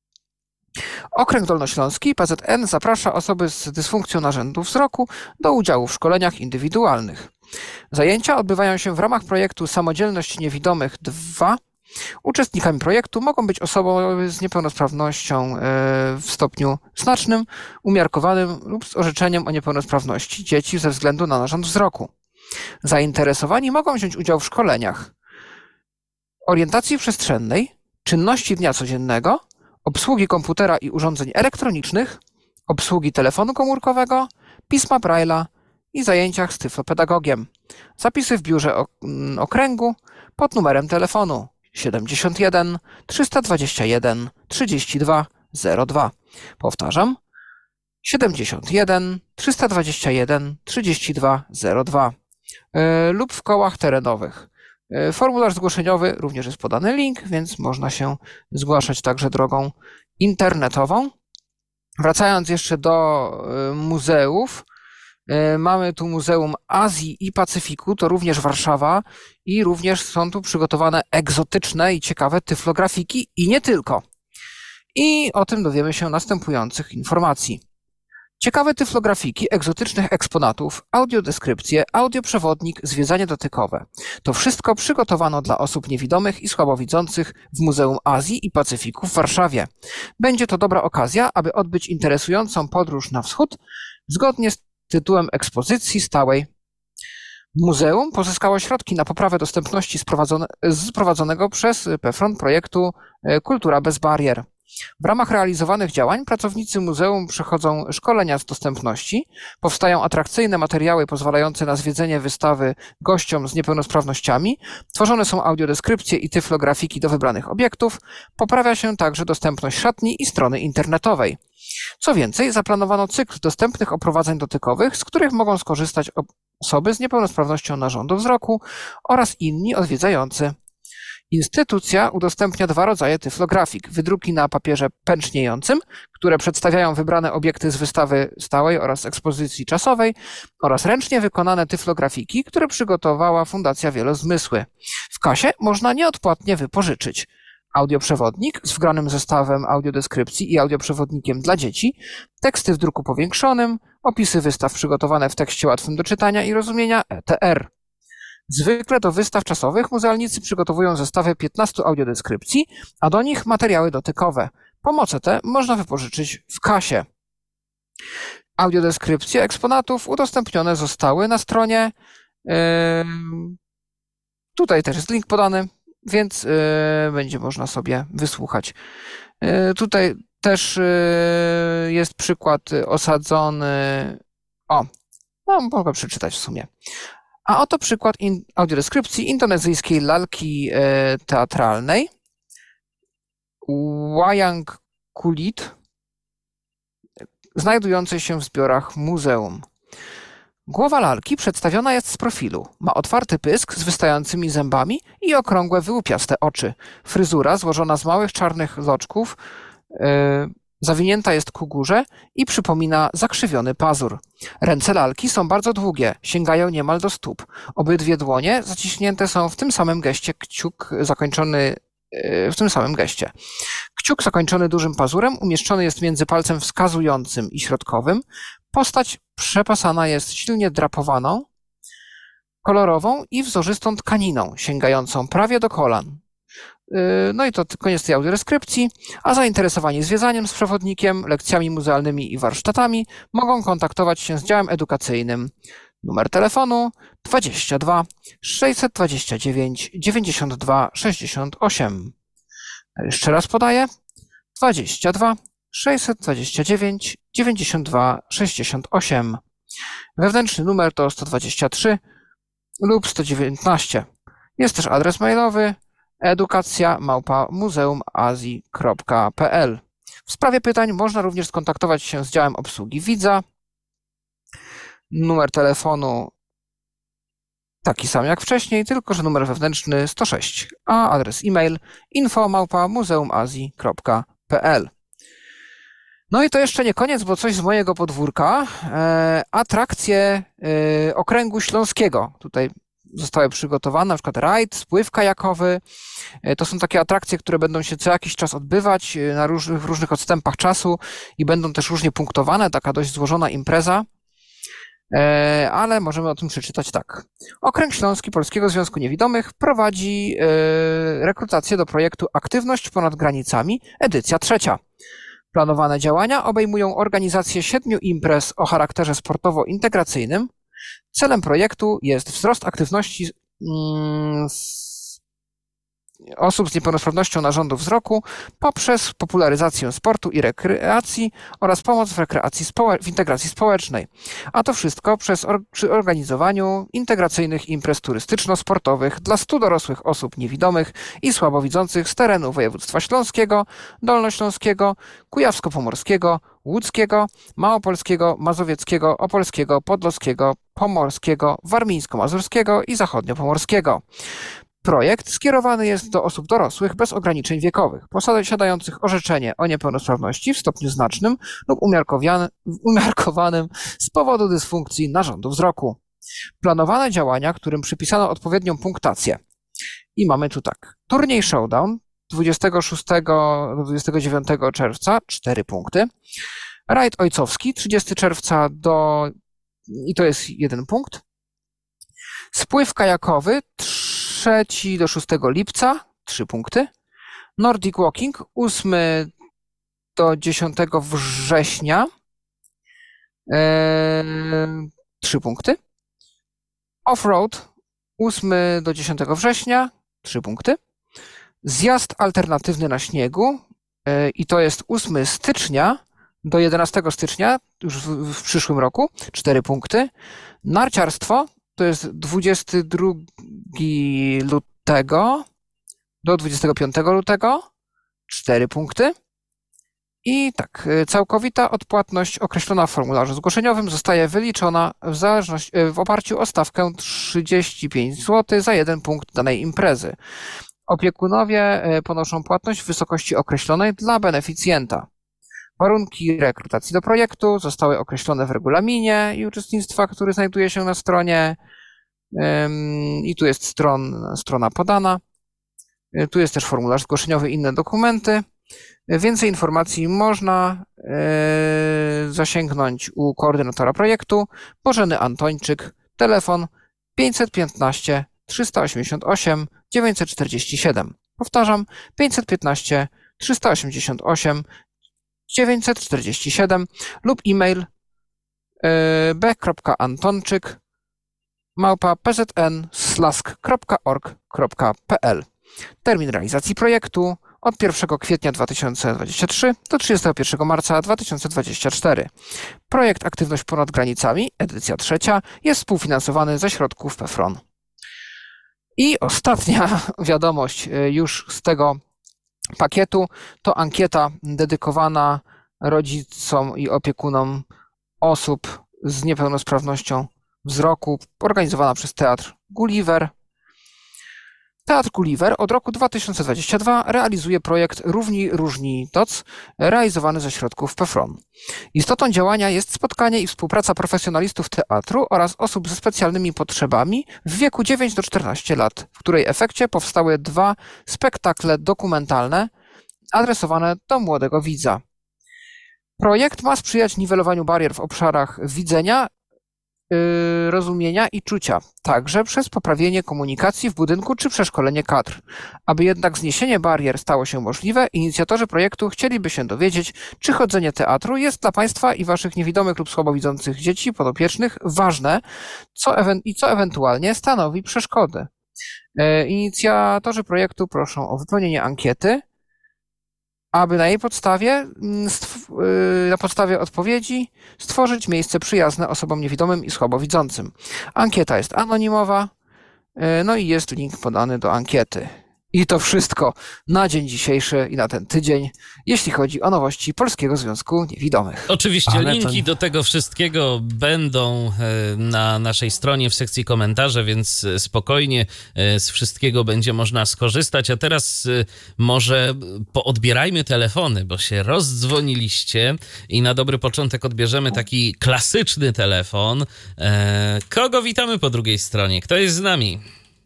Okręg Dolnośląski, P Z N, zaprasza osoby z dysfunkcją narządu wzroku do udziału w szkoleniach indywidualnych. Zajęcia odbywają się w ramach projektu Samodzielność Niewidomych dwa. Uczestnikami projektu mogą być osoby z niepełnosprawnością w stopniu znacznym, umiarkowanym lub z orzeczeniem o niepełnosprawności dzieci ze względu na narząd wzroku. Zainteresowani mogą wziąć udział w szkoleniach orientacji przestrzennej, czynności dnia codziennego, obsługi komputera i urządzeń elektronicznych, obsługi telefonu komórkowego, pisma Braille'a i zajęciach z tyflopedagogiem. Zapisy w biurze okręgu pod numerem telefonu siedemdziesiąt jeden trzysta dwadzieścia jeden trzydzieści dwa zero dwa. Powtarzam, siedemdziesiąt jeden trzysta dwadzieścia jeden trzydzieści dwa zero dwa yy, lub w kołach terenowych. Yy, formularz zgłoszeniowy, również jest podany link, więc można się zgłaszać także drogą internetową. Wracając jeszcze do yy, muzeów, mamy tu Muzeum Azji i Pacyfiku, to również Warszawa i również są tu przygotowane egzotyczne i ciekawe tyflografiki i nie tylko. I o tym dowiemy się następujących informacji. Ciekawe tyflografiki egzotycznych eksponatów, audiodeskrypcje, audioprzewodnik, zwiedzanie dotykowe. To wszystko przygotowano dla osób niewidomych i słabowidzących w Muzeum Azji i Pacyfiku w Warszawie. Będzie to dobra okazja, aby odbyć interesującą podróż na wschód zgodnie z tytułem ekspozycji stałej. Muzeum pozyskało środki na poprawę dostępności sprowadzonego przez PFRON projektu Kultura bez barier. W ramach realizowanych działań pracownicy muzeum przechodzą szkolenia z dostępności, powstają atrakcyjne materiały pozwalające na zwiedzenie wystawy gościom z niepełnosprawnościami, tworzone są audiodeskrypcje i tyflografiki do wybranych obiektów, poprawia się także dostępność szatni i strony internetowej. Co więcej, zaplanowano cykl dostępnych oprowadzeń dotykowych, z których mogą skorzystać osoby z niepełnosprawnością narządu wzroku oraz inni odwiedzający. Instytucja udostępnia dwa rodzaje tyflografik. Wydruki na papierze pęczniejącym, które przedstawiają wybrane obiekty z wystawy stałej oraz ekspozycji czasowej, oraz ręcznie wykonane tyflografiki, które przygotowała Fundacja Wielozmysły. W kasie można nieodpłatnie wypożyczyć audioprzewodnik z wgranym zestawem audiodeskrypcji i audioprzewodnikiem dla dzieci, teksty w druku powiększonym, opisy wystaw przygotowane w tekście łatwym do czytania i rozumienia E T R. Zwykle do wystaw czasowych muzealnicy przygotowują zestawy piętnastu audiodeskrypcji, a do nich materiały dotykowe. Pomoce te można wypożyczyć w kasie. Audiodeskrypcje eksponatów udostępnione zostały na stronie. Yy, tutaj też jest link podany, więc yy, będzie można sobie wysłuchać. Yy, tutaj też yy, jest przykład osadzony. O, no mogę przeczytać w sumie. A oto przykład in, audiodeskrypcji indonezyjskiej lalki e, teatralnej Wayang Kulit, znajdującej się w zbiorach muzeum. Głowa lalki przedstawiona jest z profilu. Ma otwarty pysk z wystającymi zębami i okrągłe, wyłupiaste oczy. Fryzura złożona z małych czarnych loczków e, zawinięta jest ku górze i przypomina zakrzywiony pazur. Ręce lalki są bardzo długie, sięgają niemal do stóp. Obydwie dłonie zaciśnięte są w tym samym geście kciuk zakończony w tym samym geście. Kciuk zakończony dużym pazurem umieszczony jest między palcem wskazującym i środkowym. Postać przepasana jest silnie drapowaną, kolorową i wzorzystą tkaniną, sięgającą prawie do kolan. No i to koniec tej audiodeskrypcji, a zainteresowani zwiedzaniem z przewodnikiem, lekcjami muzealnymi i warsztatami mogą kontaktować się z działem edukacyjnym. Numer telefonu dwadzieścia dwa sześćset dwadzieścia dziewięć dziewięćdziesiąt dwa sześćdziesiąt osiem. Jeszcze raz podaję. dwadzieścia dwa sześćset dwadzieścia dziewięć dziewięćdziesiąt dwa sześćdziesiąt osiem. Wewnętrzny numer to sto dwadzieścia trzy lub sto dziewiętnaście. Jest też adres mailowy edukacja małpa muzeumazji kropka p l. W sprawie pytań można również skontaktować się z działem obsługi widza. Numer telefonu taki sam jak wcześniej, tylko że numer wewnętrzny sto sześć, a adres e-mail info małpa muzeumazji kropka p l. No i to jeszcze nie koniec, bo coś z mojego podwórka. E, atrakcje e, Okręgu Śląskiego. Tutaj zostały przygotowane, na przykład rajd, spływ kajakowy. E, to są takie atrakcje, które będą się co jakiś czas odbywać e, na różnych, w różnych odstępach czasu i będą też różnie punktowane. Taka dość złożona impreza. E, ale możemy o tym przeczytać tak. Okręg Śląski Polskiego Związku Niewidomych prowadzi e, rekrutację do projektu Aktywność ponad granicami, edycja trzecia. Planowane działania obejmują organizację siedmiu imprez o charakterze sportowo-integracyjnym. Celem projektu jest wzrost aktywności mm, osób z niepełnosprawnością narządu wzroku poprzez popularyzację sportu i rekreacji oraz pomoc w rekreacji społe- w integracji społecznej. A to wszystko przez or- przy organizowaniu integracyjnych imprez turystyczno-sportowych dla stu dorosłych osób niewidomych i słabowidzących z terenu województwa śląskiego, dolnośląskiego, kujawsko-pomorskiego, łódzkiego, małopolskiego, mazowieckiego, opolskiego, podlaskiego, pomorskiego, warmińsko-mazurskiego i zachodniopomorskiego. Projekt skierowany jest do osób dorosłych bez ograniczeń wiekowych, posiadających orzeczenie o niepełnosprawności w stopniu znacznym lub umiarkowanym z powodu dysfunkcji narządu wzroku. Planowane działania, którym przypisano odpowiednią punktację. I mamy tu tak. Turniej Showdown dwudziestego szóstego do dwudziestego dziewiątego czerwca cztery punkty. Rajd ojcowski trzydziestego czerwca do... i to jest jeden punkt. Spływ kajakowy trzeciego do szóstego lipca, trzy punkty. Nordic Walking ósmego do dziesiątego września, trzy punkty. Offroad ósmego do dziesiątego września, trzy punkty. Zjazd alternatywny na śniegu yy, i to jest ósmego stycznia do jedenastego stycznia, już w, w przyszłym roku, cztery punkty. Narciarstwo to jest dwudziestego drugiego lutego do dwudziestego piątego lutego, cztery punkty. I tak, całkowita odpłatność określona w formularzu zgłoszeniowym zostaje wyliczona w, zależności, w oparciu o stawkę trzydzieści pięć złotych za jeden punkt danej imprezy. Opiekunowie ponoszą płatność w wysokości określonej dla beneficjenta. Warunki rekrutacji do projektu zostały określone w regulaminie i uczestnictwa, który znajduje się na stronie. I tu jest stron, strona podana. Tu jest też formularz zgłoszeniowy i inne dokumenty. Więcej informacji można zasięgnąć u koordynatora projektu Bożeny Antończyk, telefon pięćset piętnaście trzysta osiemdziesiąt osiem dziewięćset czterdzieści siedem. Powtarzam, pięćset piętnaście trzysta osiemdziesiąt osiem dziewięćset czterdzieści siedem lub e-mail b kropka antonczyk małpa pzn slask kropka org kropka p l. Termin realizacji projektu od pierwszego kwietnia dwa tysiące dwudziestego trzeciego do trzydziestego pierwszego marca dwa tysiące dwudziestego czwartego. Projekt Aktywność ponad granicami, edycja trzecia, jest współfinansowany ze środków P F R O N. I ostatnia wiadomość już z tego pakietu to ankieta dedykowana rodzicom i opiekunom osób z niepełnosprawnością wzroku, organizowana przez Teatr Gulliver. Teatr Gulliver od roku dwa tysiące dwudziestego drugiego realizuje projekt Równi Różni T O C, realizowany ze środków P F R O N. Istotą działania jest spotkanie i współpraca profesjonalistów teatru oraz osób ze specjalnymi potrzebami w wieku dziewięć do czternastu lat, w której efekcie powstały dwa spektakle dokumentalne adresowane do młodego widza. Projekt ma sprzyjać niwelowaniu barier w obszarach widzenia, yy, rozumienia i czucia, także przez poprawienie komunikacji w budynku czy przeszkolenie kadr. Aby jednak zniesienie barier stało się możliwe, inicjatorzy projektu chcieliby się dowiedzieć, czy chodzenie teatru jest dla Państwa i Waszych niewidomych lub słabowidzących dzieci podopiecznych ważne co ewen- i co ewentualnie stanowi przeszkody. Yy, inicjatorzy projektu proszą o wypełnienie ankiety, aby na jej podstawie, na podstawie odpowiedzi stworzyć miejsce przyjazne osobom niewidomym i słabowidzącym. Ankieta jest anonimowa, no i jest link podany do ankiety. I to wszystko na dzień dzisiejszy i na ten tydzień, jeśli chodzi o nowości Polskiego Związku Niewidomych. Oczywiście Ale linki to... do tego wszystkiego będą na naszej stronie w sekcji komentarze, więc spokojnie z wszystkiego będzie można skorzystać. A teraz może poodbierajmy telefony, bo się rozdzwoniliście i na dobry początek odbierzemy taki klasyczny telefon. Kogo witamy po drugiej stronie? Kto jest z nami?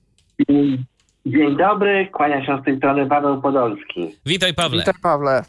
Dzień dobry, kłania się z tej strony Paweł Podolski. Witaj, Pawle. Witaj, Pawle.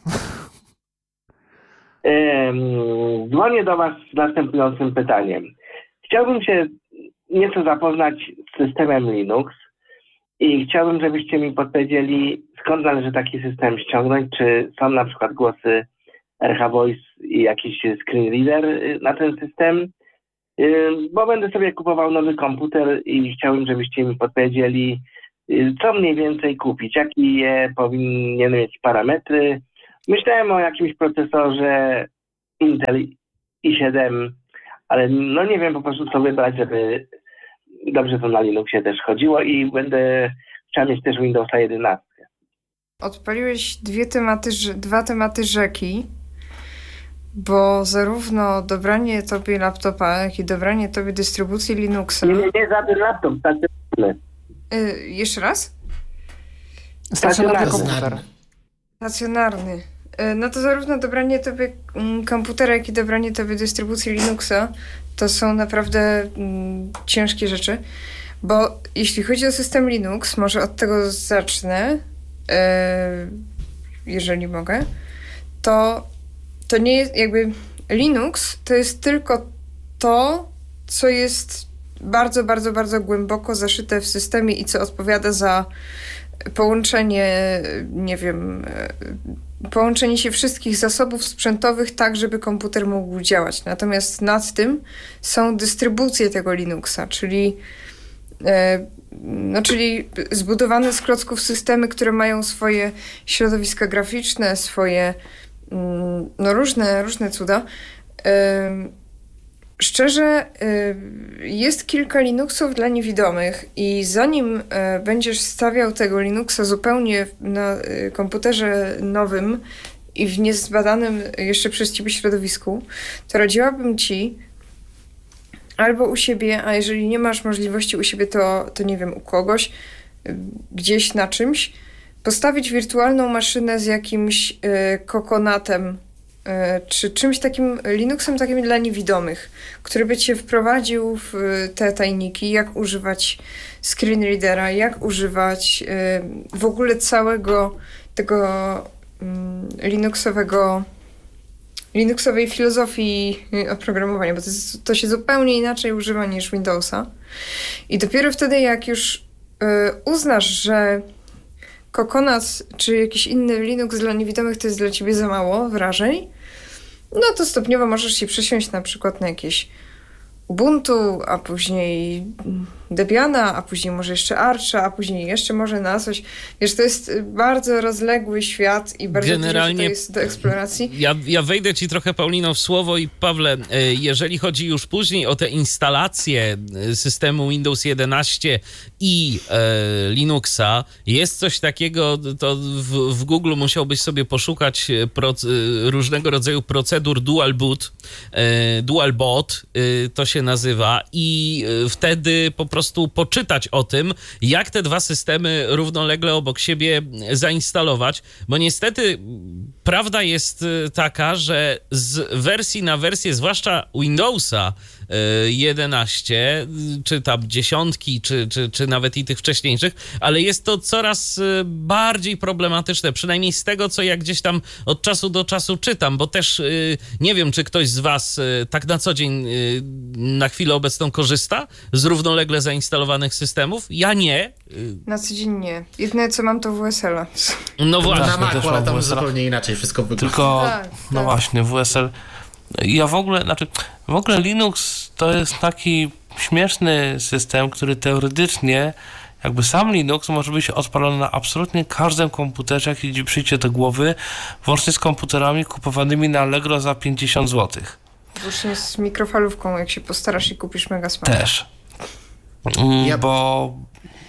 Ym, Dzwonię do Was z następującym pytaniem. Chciałbym się nieco zapoznać z systemem Linux i chciałbym, żebyście mi podpowiedzieli, skąd należy taki system ściągnąć, czy są na przykład głosy R H Voice i jakiś screen reader na ten system, Ym, bo będę sobie kupował nowy komputer i chciałbym, żebyście mi podpowiedzieli, co mniej więcej kupić, jakie powinien mieć parametry. Myślałem o jakimś procesorze Intel i siedem, ale no nie wiem po prostu co wybrać, żeby dobrze to na Linuxie też chodziło i będę chciał mieć też Windowsa jedenaście. Odpaliłeś dwie tematy, dwa tematy rzeki, bo zarówno dobranie tobie laptopa, jak i dobranie tobie dystrybucji Linuxa... Nie, nie, nie żaden laptop, stacjonarny. Yy, jeszcze raz? Stacjonarny Stacjonarny. komputer. Stacjonarny. Yy, no to zarówno dobranie tobie mm, komputera, jak i dobranie tobie dystrybucji Linuxa to są naprawdę mm, ciężkie rzeczy, bo jeśli chodzi o system Linux, może od tego zacznę, yy, jeżeli mogę, to to nie jest jakby Linux to jest tylko to, co jest bardzo, bardzo, bardzo głęboko zaszyte w systemie i co odpowiada za połączenie, nie wiem, połączenie się wszystkich zasobów sprzętowych tak, żeby komputer mógł działać. Natomiast nad tym są dystrybucje tego Linuxa, czyli no, czyli zbudowane z klocków systemy, które mają swoje środowiska graficzne, swoje no różne, różne cuda. Szczerze, jest kilka Linuxów dla niewidomych i zanim będziesz stawiał tego Linuxa zupełnie na komputerze nowym i w niezbadanym jeszcze przez ciebie środowisku, to radziłabym ci albo u siebie, a jeżeli nie masz możliwości u siebie, to, to nie wiem, u kogoś, gdzieś na czymś, postawić wirtualną maszynę z jakimś y, kokonatem y, czy czymś takim, Linuxem takim dla niewidomych, który by cię wprowadził w y, te tajniki, jak używać screen readera, jak używać y, w ogóle całego tego y, Linuxowego Linuxowej filozofii oprogramowania, bo to, jest, to się zupełnie inaczej używa niż Windowsa. I dopiero wtedy, jak już y, uznasz, że Coconut czy jakiś inny Linux dla niewidomych to jest dla ciebie za mało wrażeń, no to stopniowo możesz się przesiąść na przykład na jakieś Ubuntu, a później Debiana, a później może jeszcze Archa, a później jeszcze może na coś. Wiesz, to jest bardzo rozległy świat i bardzo Generalnie dużo to jest do eksploracji. Ja, ja wejdę ci trochę, Paulino, w słowo i Pawle, jeżeli chodzi już później o te instalacje systemu Windows jedenaście i e, Linuxa, jest coś takiego, to w, w Google musiałbyś sobie poszukać proc, różnego rodzaju procedur dual boot, e, dual boot, e, to się nazywa i wtedy po prostu poczytać o tym, jak te dwa systemy równolegle obok siebie zainstalować, bo niestety prawda jest taka, że z wersji na wersję, zwłaszcza Windowsa jedenaście, czy tam dziesiątki, czy, czy, czy nawet i tych wcześniejszych, ale jest to coraz bardziej problematyczne, przynajmniej z tego, co ja gdzieś tam od czasu do czasu czytam, bo też nie wiem, czy ktoś z was tak na co dzień na chwilę obecną korzysta z równolegle zainstalowanych systemów. Ja nie. Na co dzień nie. Jedyne, co mam, to W S L-a. No właśnie. Na Macu, też ale mam tam W S L-a. zupełnie inaczej wszystko wygląda. Tylko, Tak, no tak. właśnie, W S L. Ja w ogóle, znaczy, w ogóle Linux to jest taki śmieszny system, który teoretycznie, jakby sam Linux może być odpalony na absolutnie każdym komputerze, jaki ci przyjdzie do głowy, włącznie z komputerami kupowanymi na Allegro za pięćdziesiąt złotych. Właśnie z mikrofalówką, jak się postarasz i kupisz Mega Smart. Też. Mm, Ja- Bo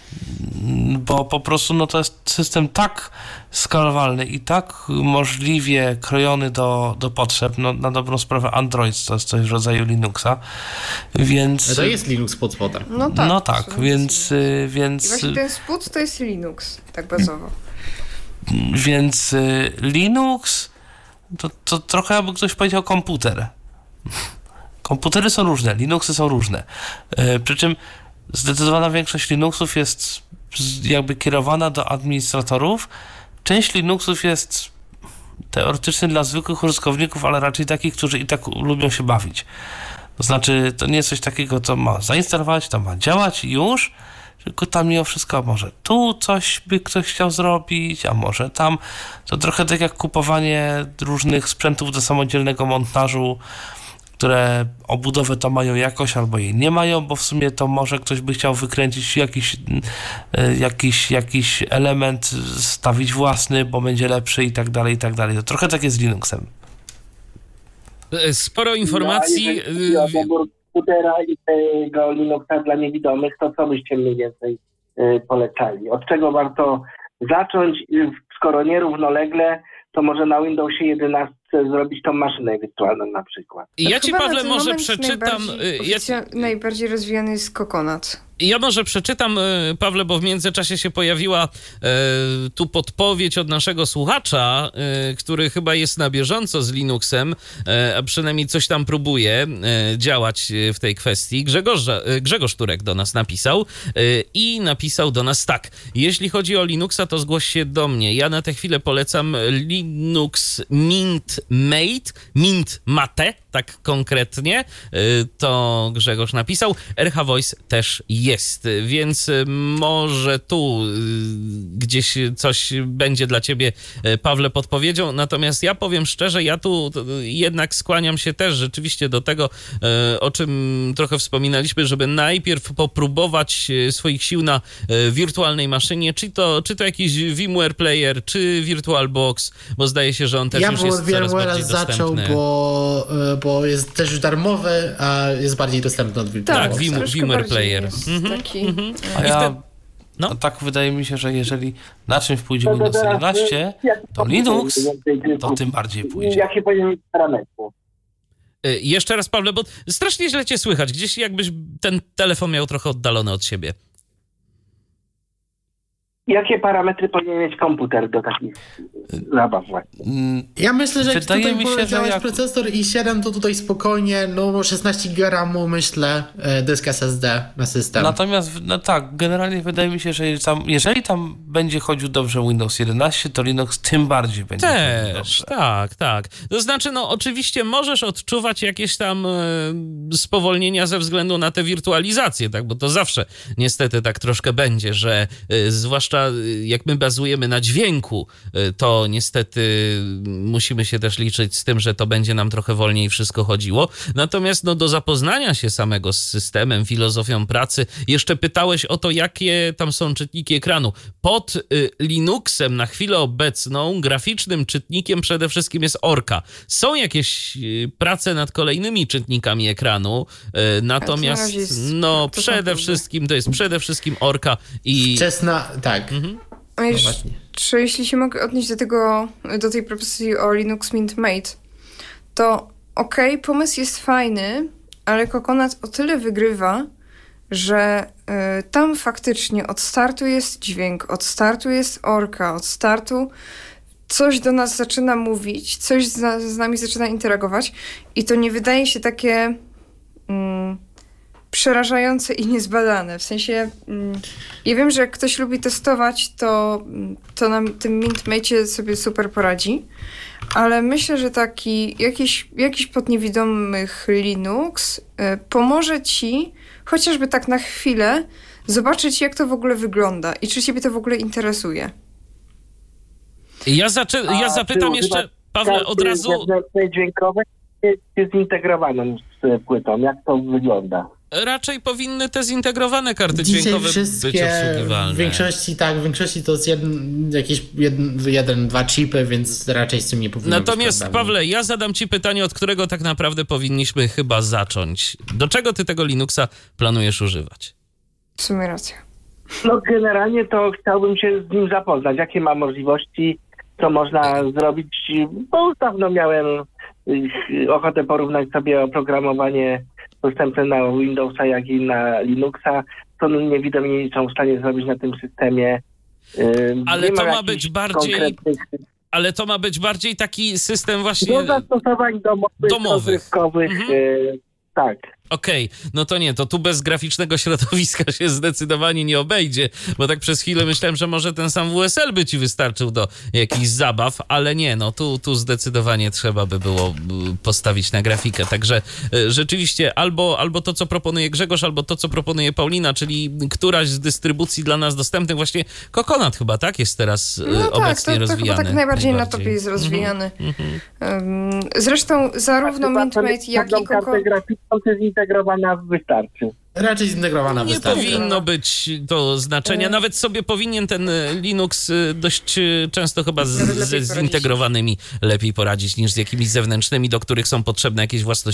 bo po prostu no to jest system tak skalowalny i tak możliwie krojony do, do potrzeb, no na dobrą sprawę Android to jest coś w rodzaju Linuxa, więc... To jest Linux pod spodem. No tak. No tak, więc... więc... I właśnie ten spód to jest Linux, tak bazowo. Więc Linux to, to trochę jakby ktoś powiedział komputer. Komputery są różne, Linuxy są różne. Przy czym zdecydowana większość Linuxów jest jakby kierowana do administratorów. Część Linuxów jest teoretycznie dla zwykłych użytkowników, ale raczej takich, którzy i tak lubią się bawić. To znaczy, to nie jest coś takiego, co ma zainstalować, to ma działać i już, tylko tam mimo wszystko może tu coś by ktoś chciał zrobić, a może tam. To trochę tak jak kupowanie różnych sprzętów do samodzielnego montażu, które obudowę to mają jakoś albo jej nie mają, bo w sumie to może ktoś by chciał wykręcić jakiś, jakiś, jakiś element, stawić własny, bo będzie lepszy i tak dalej, i tak dalej. To trochę tak jest z Linuxem. Sporo informacji. No, a jeżeli chodzi o dobór komputera i tego Linuxa dla niewidomych, to co byście mniej więcej y, polecali? Od czego warto zacząć, skoro nie równolegle, to może na Windowsie jedenaście zrobić tą maszynę wirtualną na przykład. Ja ci, Chyba Pawle, może moment przeczytam... Najbardziej, Ja... oficja- najbardziej rozwijany jest Coconut. Ja może przeczytam, Pawle, bo w międzyczasie się pojawiła e, tu podpowiedź od naszego słuchacza, e, który chyba jest na bieżąco z Linuxem, e, a przynajmniej coś tam próbuje e, działać w tej kwestii. Grzegorz, e, Grzegorz Turek do nas napisał e, i napisał do nas tak. Jeśli chodzi o Linuxa, to zgłoś się do mnie. Ja na tę chwilę polecam Linux Mint Mate, Mint Mate, tak konkretnie. E, to Grzegorz napisał. R H Voice też jest. Jest, więc może tu gdzieś coś będzie dla ciebie, Pawle, podpowiedzią. Natomiast ja powiem szczerze, ja tu jednak skłaniam się też rzeczywiście do tego, o czym trochę wspominaliśmy, żeby najpierw popróbować swoich sił na wirtualnej maszynie, czy to, czy to jakiś VMware Player, czy VirtualBox, bo zdaje się, że on też ja już jest coraz bardziej dostępny. zaczął, bo, bo jest też już darmowy, a jest bardziej dostępny od VirtualBoxa. Tak, Vim, VMware Player. Mhm. Taki, Mhm. A ja, wtedy- no. no tak wydaje mi się, że jeżeli na czymś pójdzie Windows jedenaście, to Linux to tym bardziej pójdzie. Jakie powinien mieć parametry? Y, Jeszcze raz, Pawle, bo strasznie źle cię słychać. Gdzieś jakbyś ten telefon miał trochę oddalony od siebie. Jakie parametry powinien mieć komputer do takich zabaw właśnie? Mm, Ja myślę, że jak Wydaje tutaj mi się, że powiedziałeś jak- procesor i siedem, to tutaj spokojnie, no szesnaście giga ramu, myślę, e, dysk S S D na system. Natomiast, no tak, generalnie wydaje mi się, że jeżeli tam, jeżeli tam będzie chodził dobrze Windows jedenaście, to Linux tym bardziej będzie chodził Też, dobrze. tak, tak. To znaczy, no oczywiście możesz odczuwać jakieś tam e, spowolnienia ze względu na tę wirtualizację, tak, bo to zawsze niestety tak troszkę będzie, że e, zwłaszcza e, jak my bazujemy na dźwięku, e, to niestety musimy się też liczyć z tym, że to będzie nam trochę wolniej wszystko chodziło. Natomiast no do zapoznania się samego z systemem, filozofią pracy, jeszcze pytałeś o to, jakie tam są czytniki ekranu. Pod y, Linuxem na chwilę obecną graficznym czytnikiem przede wszystkim jest Orca. Są jakieś y, prace nad kolejnymi czytnikami ekranu, y, natomiast razie jest- no to są przede próby. wszystkim to jest przede wszystkim Orca i Wczesna, tak. A już, właśnie. czy jeśli się mogę odnieść do tego, do tej propozycji o Linux Mint Mate, to okej, pomysł jest fajny, ale Coconut o tyle wygrywa, że y, tam faktycznie od startu jest dźwięk, od startu jest Orca, od startu coś do nas zaczyna mówić, coś z, na, z nami zaczyna interagować i to nie wydaje się takie mm, przerażające i niezbadane. W sensie, mm, ja wiem, że jak ktoś lubi testować, to, to na tym Mintmate sobie super poradzi, ale myślę, że taki jakiś, jakiś pod niewidomych Linux y, pomoże ci chociażby tak na chwilę zobaczyć, jak to w ogóle wygląda i czy ciebie to w ogóle interesuje. ja, zaczę- ja A zapytam ty jeszcze, używasz Pawle, od karty razu... zewnętrznej dźwiękowej czy czy zintegrowaną z płytą? Jak to wygląda? Raczej powinny te zintegrowane karty Dzisiaj dźwiękowe być wszystkie, obsługiwalne. w większości tak, w większości to jest jeden, jakieś jeden, jeden, dwa chipy, więc raczej z tym nie powinno Natomiast, być problemu. Pawle, ja zadam ci pytanie, od którego tak naprawdę powinniśmy chyba zacząć. Do czego ty tego Linuxa planujesz używać? W sumie racja. No generalnie to chciałbym się z nim zapoznać, jakie ma możliwości, co można zrobić, bo już dawno miałem y, ochotę porównać sobie oprogramowanie dostępne na Windowsa, jak i na Linuxa, co niewidomi są w stanie zrobić na tym systemie. Y, Ale nie to mam ma być jakichś bardziej, konkretnych- ale to ma być bardziej taki system właśnie... Do zastosowań domowych, Domowych. rozrywkowych, Mhm. y, tak. Okej, no to nie, to tu bez graficznego środowiska się zdecydowanie nie obejdzie, bo tak przez chwilę myślałem, że może ten sam W S L by ci wystarczył do jakichś zabaw, ale nie, no tu, tu zdecydowanie trzeba by było y, postawić na grafikę, także y, rzeczywiście albo, albo to, co proponuje Grzegorz, albo to, co proponuje Paulina, czyli któraś z dystrybucji dla nas dostępnych, właśnie Coconut chyba, tak, jest teraz y, No tak, obecnie to, to chyba rozwijany. tak najbardziej, na topie jest rozwijany. Um, zresztą zarówno Mintmate, jak i kartę Coco... graficzną, czy zintegrowana wystarczy. Raczej zintegrowana Nie wystarczy. powinno być to znaczenia. Nawet sobie powinien ten y, Linux y, dość y, często chyba z, Nawet lepiej ze poradzić. zintegrowanymi lepiej poradzić niż z jakimiś zewnętrznymi, do których są potrzebne jakieś własności